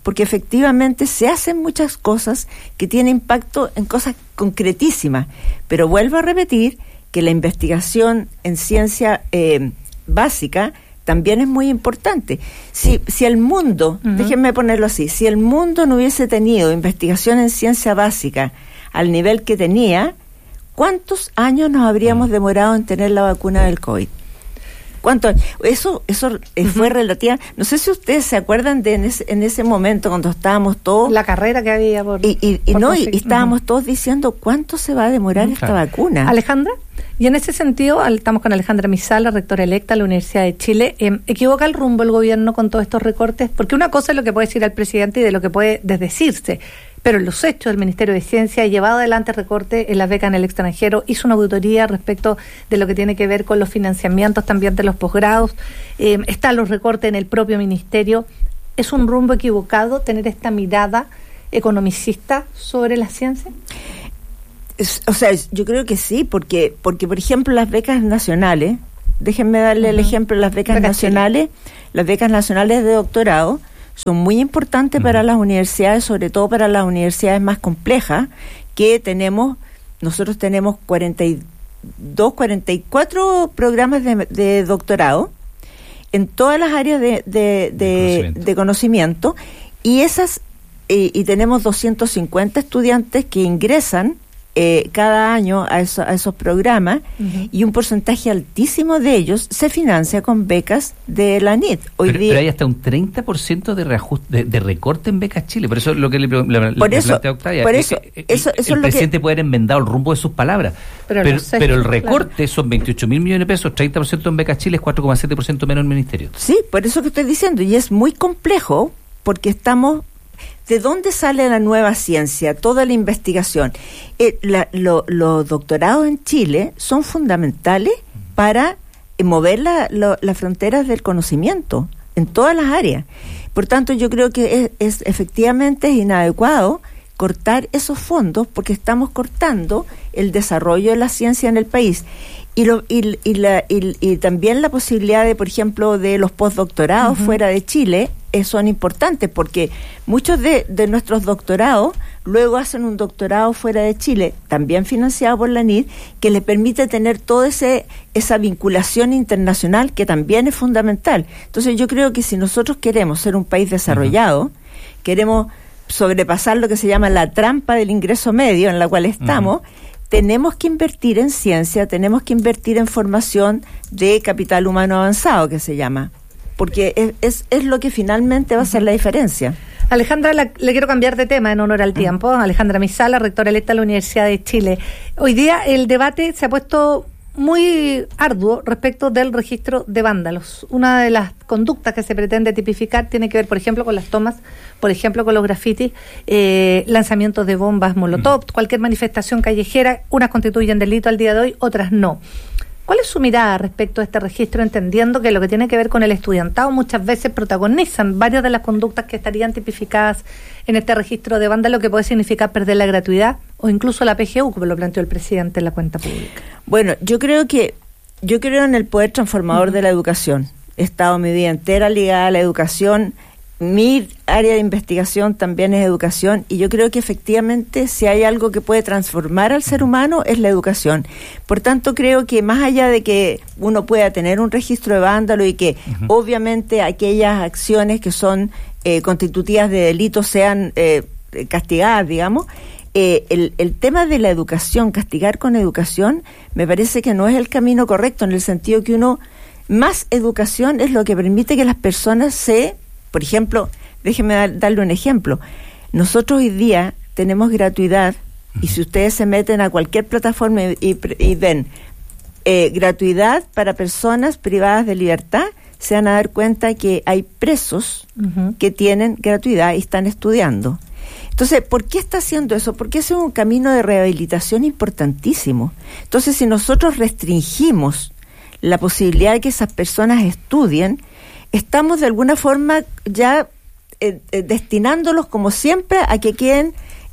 porque efectivamente se hacen muchas cosas que tienen impacto en cosas concretísimas. Pero vuelvo a repetir que la investigación en ciencia eh, básica también es muy importante. Si, si el mundo, uh-huh. déjenme ponerlo así, si el mundo no hubiese tenido investigación en ciencia básica al nivel que tenía, ¿cuántos años nos habríamos demorado en tener la vacuna del COVID? ¿Cuánto? Eso eso uh-huh. fue relativa. No sé si ustedes se acuerdan de en ese, en ese momento cuando estábamos todos... La carrera que había por... Y, y, y, por no, y, y estábamos uh-huh. todos diciendo cuánto se va a demorar uh-huh. esta vacuna. Alejandra, y en ese sentido, estamos con Alejandra Misala, rectora electa de la Universidad de Chile. Eh, ¿Equivoca el rumbo el gobierno con todos estos recortes? Porque una cosa es lo que puede decir el presidente y de lo que puede desdecirse, pero en los hechos el Ministerio de Ciencia ha llevado adelante recorte en las becas en el extranjero, hizo una auditoría respecto de lo que tiene que ver con los financiamientos también de los posgrados, eh, están los recortes en el propio ministerio. ¿Es un rumbo equivocado tener esta mirada economicista sobre la ciencia? Es, o sea, yo creo que sí, porque, porque por ejemplo, las becas nacionales, déjenme darle uh-huh. el ejemplo, las becas Beca nacionales, Chile. Las becas nacionales de doctorado son muy importantes uh-huh. para las universidades, sobre todo para las universidades más complejas, que tenemos, nosotros tenemos cuarenta y dos, cuarenta y cuatro programas de, de doctorado en todas las áreas de, de, de, de, conocimiento. de conocimiento, y esas, eh, y tenemos doscientos cincuenta estudiantes que ingresan Eh, cada año a, eso, a esos programas uh-huh. y un porcentaje altísimo de ellos se financia con becas de la N I T. Hoy pero, día, pero hay hasta un treinta por ciento de, reajuste, de, de recorte en becas Chile. Por eso es lo que le, le, le por eso, plantea Octavia. Por es eso, que, eso, el, eso el es lo presidente que... puede haber enmendado el rumbo de sus palabras. Pero, pero, sé, pero el recorte claro. son veintiocho mil millones de pesos, treinta por ciento en becas Chile, es cuatro coma siete por ciento menos en el ministerio. Sí, por eso que estoy diciendo. Y es muy complejo porque estamos... ¿De dónde sale la nueva ciencia? Toda la investigación. Eh, la, lo, los doctorados en Chile son fundamentales para eh, mover la, lo, las fronteras del conocimiento en todas las áreas. Por tanto, yo creo que es, es efectivamente es inadecuado cortar esos fondos porque estamos cortando el desarrollo de la ciencia en el país. Y, lo, y, y, la, y, y también la posibilidad de, por ejemplo, de los postdoctorados uh-huh. fuera de Chile eh, son importantes porque muchos de, de nuestros doctorados luego hacen un doctorado fuera de Chile, también financiado por la N I D, que les permite tener toda esa vinculación internacional que también es fundamental. Entonces yo creo que si nosotros queremos ser un país desarrollado, uh-huh. queremos sobrepasar lo que se llama la trampa del ingreso medio en la cual estamos, uh-huh. tenemos que invertir en ciencia, tenemos que invertir en formación de capital humano avanzado, que se llama, porque es, es, es lo que finalmente va a hacer la diferencia. Alejandra, la, le quiero cambiar de tema en honor al tiempo. Alejandra Misala, rectora electa de la Universidad de Chile. Hoy día el debate se ha puesto muy arduo respecto del registro de vándalos. Una de las conductas que se pretende tipificar tiene que ver, por ejemplo, con las tomas, por ejemplo, con los grafitis, eh, lanzamientos de bombas molotov, mm. cualquier manifestación callejera. Unas constituyen delito al día de hoy, otras no. ¿Cuál es su mirada respecto a este registro, entendiendo que lo que tiene que ver con el estudiantado muchas veces protagonizan varias de las conductas que estarían tipificadas en este registro de vándalo, que puede significar perder la gratuidad o incluso la P G U, como lo planteó el presidente en la cuenta pública? Bueno, yo creo que yo creo en el poder transformador uh-huh. de la educación. He estado mi vida entera ligada a la educación. Mi área de investigación también es educación, y yo creo que efectivamente si hay algo que puede transformar al ser humano es la educación. Por tanto, creo que más allá de que uno pueda tener un registro de vándalo y que uh-huh. obviamente aquellas acciones que son eh, constitutivas de delitos sean eh, castigadas, digamos, eh, el, el tema de la educación, castigar con educación, me parece que no es el camino correcto, en el sentido que uno, más educación es lo que permite que las personas se... Por ejemplo, déjenme dar, darle un ejemplo. Nosotros hoy día tenemos gratuidad, y si ustedes se meten a cualquier plataforma y, y, y ven eh, gratuidad para personas privadas de libertad, se van a dar cuenta que hay presos uh-huh. que tienen gratuidad y están estudiando. Entonces, ¿por qué está haciendo eso? Porque ese es un camino de rehabilitación importantísimo. Entonces, si nosotros restringimos la posibilidad de que esas personas estudien, estamos de alguna forma ya eh, eh, destinándolos, como siempre, a que queden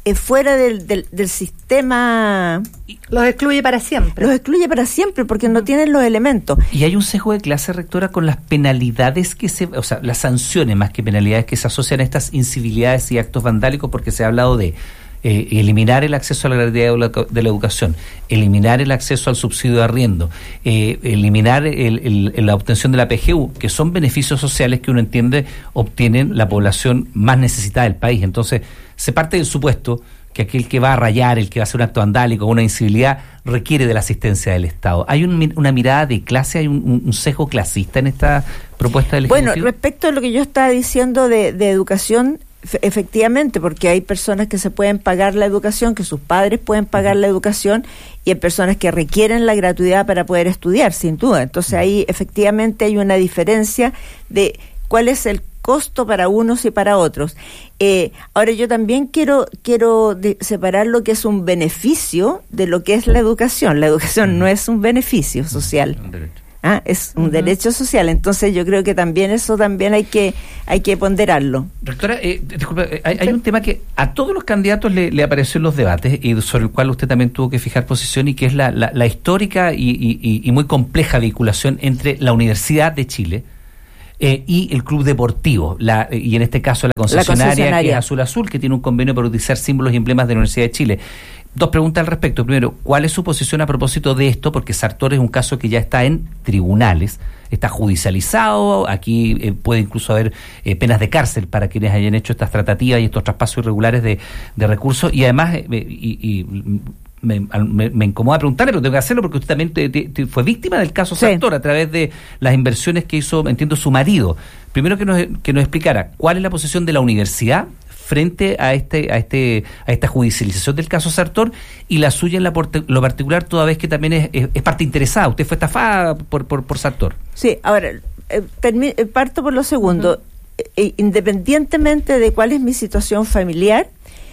eh, fuera del, del, del sistema. Los excluye para siempre. Los excluye para siempre porque no tienen los elementos. Y hay un sesgo de clase, rectora, con las penalidades que se, o sea, las sanciones más que penalidades que se asocian a estas incivilidades y actos vandálicos, porque se ha hablado de eh, eliminar el acceso a la gratuidad de la, de la educación, eliminar el acceso al subsidio de arriendo, eh, eliminar el, el, la obtención de la P G U, que son beneficios sociales que uno entiende obtienen la población más necesitada del país. Entonces, se parte del supuesto que aquel que va a rayar, el que va a hacer un acto vandálico o una incivilidad, requiere de la asistencia del Estado. ¿Hay un, una mirada de clase, hay un, un sesgo clasista en esta propuesta del Ejecutivo? Bueno, respecto a lo que yo estaba diciendo de, de educación, efectivamente, porque hay personas que se pueden pagar la educación, que sus padres pueden pagar la educación, y hay personas que requieren la gratuidad para poder estudiar, sin duda. Entonces ahí efectivamente hay una diferencia de cuál es el costo para unos y para otros. Eh, ahora yo también quiero quiero de, separar lo que es un beneficio de lo que es la educación. La educación no es un beneficio social. Ah, es un uh-huh. derecho social. Entonces yo creo que también eso también hay que hay que ponderarlo. Doctora, eh, disculpa, hay, hay un tema que a todos los candidatos le, le apareció en los debates y sobre el cual usted también tuvo que fijar posición, y que es la, la, la histórica y, y, y muy compleja vinculación entre la Universidad de Chile Eh, y el club deportivo, la, y en este caso la concesionaria, la concesionaria. que es Azul Azul, que tiene un convenio para utilizar símbolos y emblemas de la Universidad de Chile. Dos preguntas al respecto. Primero, ¿cuál es su posición a propósito de esto? Porque Sartor es un caso que ya está en tribunales, está judicializado, aquí eh, puede incluso haber eh, penas de cárcel para quienes hayan hecho estas tratativas y estos traspasos irregulares de, de recursos, y además, eh, y, y Me, me, me incomoda preguntarle, pero tengo que hacerlo porque usted también te, te, te fue víctima del caso sí. Sartor a través de las inversiones que hizo, entiendo, su marido. Primero que nos, que nos explicara cuál es la posición de la universidad frente a este a este a esta judicialización del caso Sartor, y la suya en la porte, lo particular, toda vez que también es, es, es parte interesada. Usted fue estafada por, por, por Sartor. Sí, ahora, eh, termi- parto por lo segundo. Uh-huh. Eh, independientemente de cuál es mi situación familiar,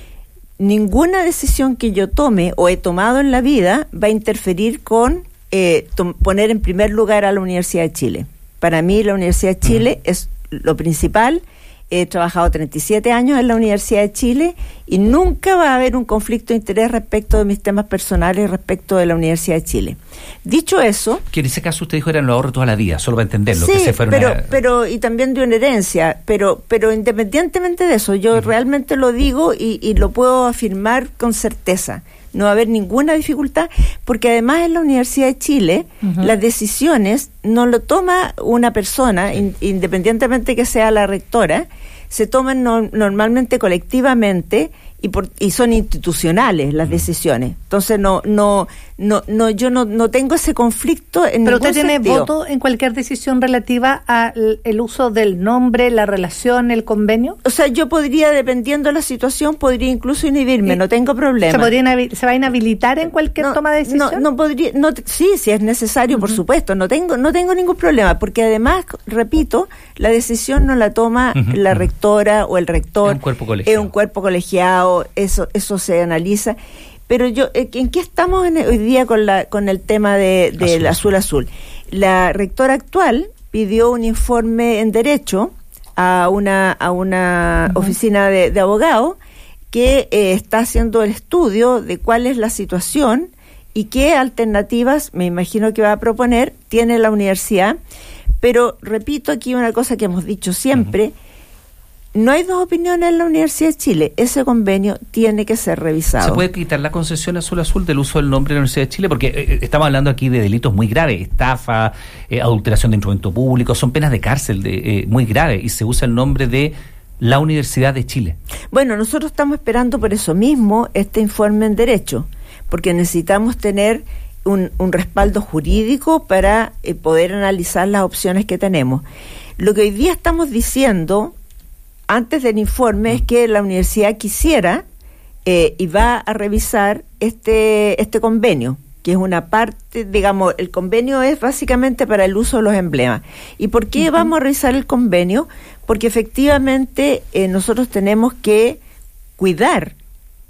ninguna decisión que yo tome o he tomado en la vida va a interferir con eh, to- poner en primer lugar a la Universidad de Chile. Para mí la Universidad de Chile uh-huh. es lo principal. He trabajado treinta y siete años en la Universidad de Chile y nunca va a haber un conflicto de interés respecto de mis temas personales respecto de la Universidad de Chile. Dicho eso... Que en ese caso usted dijo eran los ahorros toda la vida, solo para entenderlo. Sí, que se fueron pero, a... pero y también de una herencia, pero pero independientemente de eso, yo uh-huh. realmente lo digo y, y lo puedo afirmar con certeza. No va a haber ninguna dificultad, porque además en la Universidad de Chile uh-huh. las decisiones no lo toma una persona, in, independientemente que sea la rectora, se toman no, normalmente colectivamente y por y son institucionales las uh-huh. decisiones. Entonces no no no no yo no no tengo ese conflicto en Pero ningún usted tiene sentido. voto en cualquier decisión relativa al el uso del nombre, la relación, el convenio. O sea, yo podría, dependiendo de la situación, podría incluso inhibirme, ¿Y no tengo problema. ¿Se podría inhabil- se va a inhabilitar en cualquier no, toma de decisión? No, no podría, no, sí, si es necesario, uh-huh. por supuesto, no tengo no tengo ningún problema, porque además, repito, la decisión no la toma uh-huh. la rectora o el rector. Es un cuerpo colegiado. Es un cuerpo colegiado, eso eso se analiza. Pero yo, ¿en qué estamos en, hoy día con la con el tema de del azul. azul azul? La rectora actual pidió un informe en derecho a una a una uh-huh. oficina de, de abogados que eh, está haciendo el estudio de cuál es la situación y qué alternativas, me imagino que va a proponer, tiene la universidad. Pero repito aquí una cosa que hemos dicho siempre. Uh-huh. No hay dos opiniones en la Universidad de Chile. Ese convenio tiene que ser revisado. ¿Se puede quitar la concesión Azul Azul del uso del nombre de la Universidad de Chile? Porque eh, estamos hablando aquí de delitos muy graves, estafa, eh, adulteración de instrumento público, son penas de cárcel de, eh, muy graves, y se usa el nombre de la Universidad de Chile. Bueno, nosotros estamos esperando por eso mismo este informe en derecho, porque necesitamos tener un, un respaldo jurídico para eh, poder analizar las opciones que tenemos. Lo que hoy día estamos diciendo antes del informe es que la universidad quisiera eh, y va a revisar este este convenio, que es una parte, digamos, el convenio es básicamente para el uso de los emblemas. ¿Y por qué uh-huh. vamos a revisar el convenio? Porque efectivamente eh, nosotros tenemos que cuidar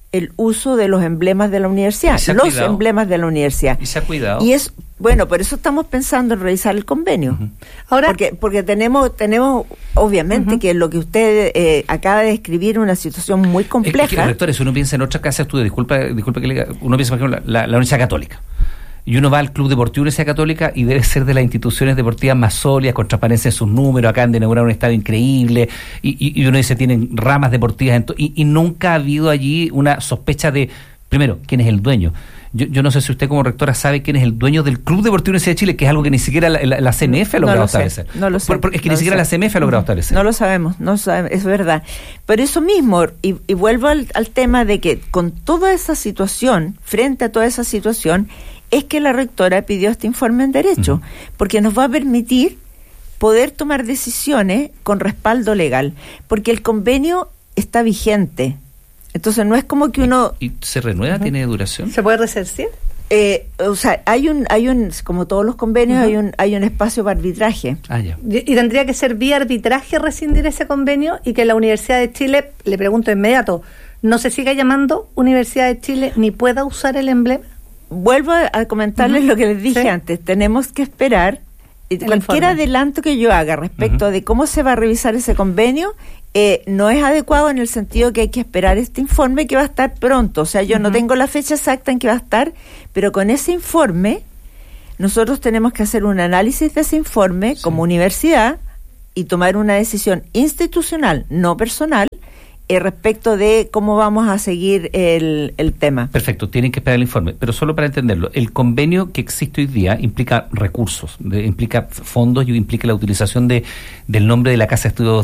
el uso de los emblemas de la universidad, los cuidado. emblemas de la universidad. Y se ha cuidado. Y es, bueno, por eso estamos pensando en revisar el convenio. Uh-huh. Ahora, porque porque tenemos, tenemos obviamente uh-huh. que lo que usted eh, acaba de describir una situación muy compleja. Es que, rectores, si uno piensa en otras casas de estudio, disculpa, disculpa que le diga, uno piensa, por ejemplo, la, la Universidad Católica. Y uno va al Club Deportivo Universidad Católica y debe ser de las instituciones deportivas más sólidas, con transparencia en sus números, acaban de inaugurar un estadio increíble, y, y, y uno dice, tienen ramas deportivas, en to- y, y nunca ha habido allí una sospecha de, primero, ¿quién es el dueño? Yo, yo no sé si usted como rectora sabe quién es el dueño del Club Deportivo Universidad de Chile, que es algo que ni siquiera la, la, la C M F ha logrado no establecer. No lo sé. Por, por, es que no ni siquiera sé. la C M F ha logrado establecer. No lo sabemos, no lo sabemos, es verdad. Pero eso mismo, y, y vuelvo al, al tema de que con toda esa situación, frente a toda esa situación, es que la rectora pidió este informe en derecho, uh-huh. porque nos va a permitir poder tomar decisiones con respaldo legal, porque el convenio está vigente. Entonces no es como que uno... ¿Y, y se renueva? Uh-huh. ¿Tiene duración? ¿Se puede resarcir? Eh, o sea, hay un, hay un, como todos los convenios, uh-huh. hay un, hay un espacio para arbitraje. Ah, ya. Y, y tendría que ser vía arbitraje rescindir ese convenio y que la Universidad de Chile, le pregunto de inmediato, no se siga llamando Universidad de Chile ni pueda usar el emblema. Vuelvo a, a comentarles uh-huh. lo que les dije ¿Sí? antes. Tenemos que esperar el cualquier informe. Adelanto que yo haga respecto uh-huh. de cómo se va a revisar ese convenio. Eh, no es adecuado en el sentido que hay que esperar este informe que va a estar pronto. O sea, yo uh-huh. no tengo la fecha exacta en que va a estar, pero con ese informe nosotros tenemos que hacer un análisis de ese informe sí. como universidad y tomar una decisión institucional, no personal, eh, respecto de cómo vamos a seguir el, el tema. Perfecto, tienen que esperar el informe, pero solo para entenderlo, el convenio que existe hoy día implica recursos, de, implica fondos y implica la utilización de del nombre de la Casa de Estudios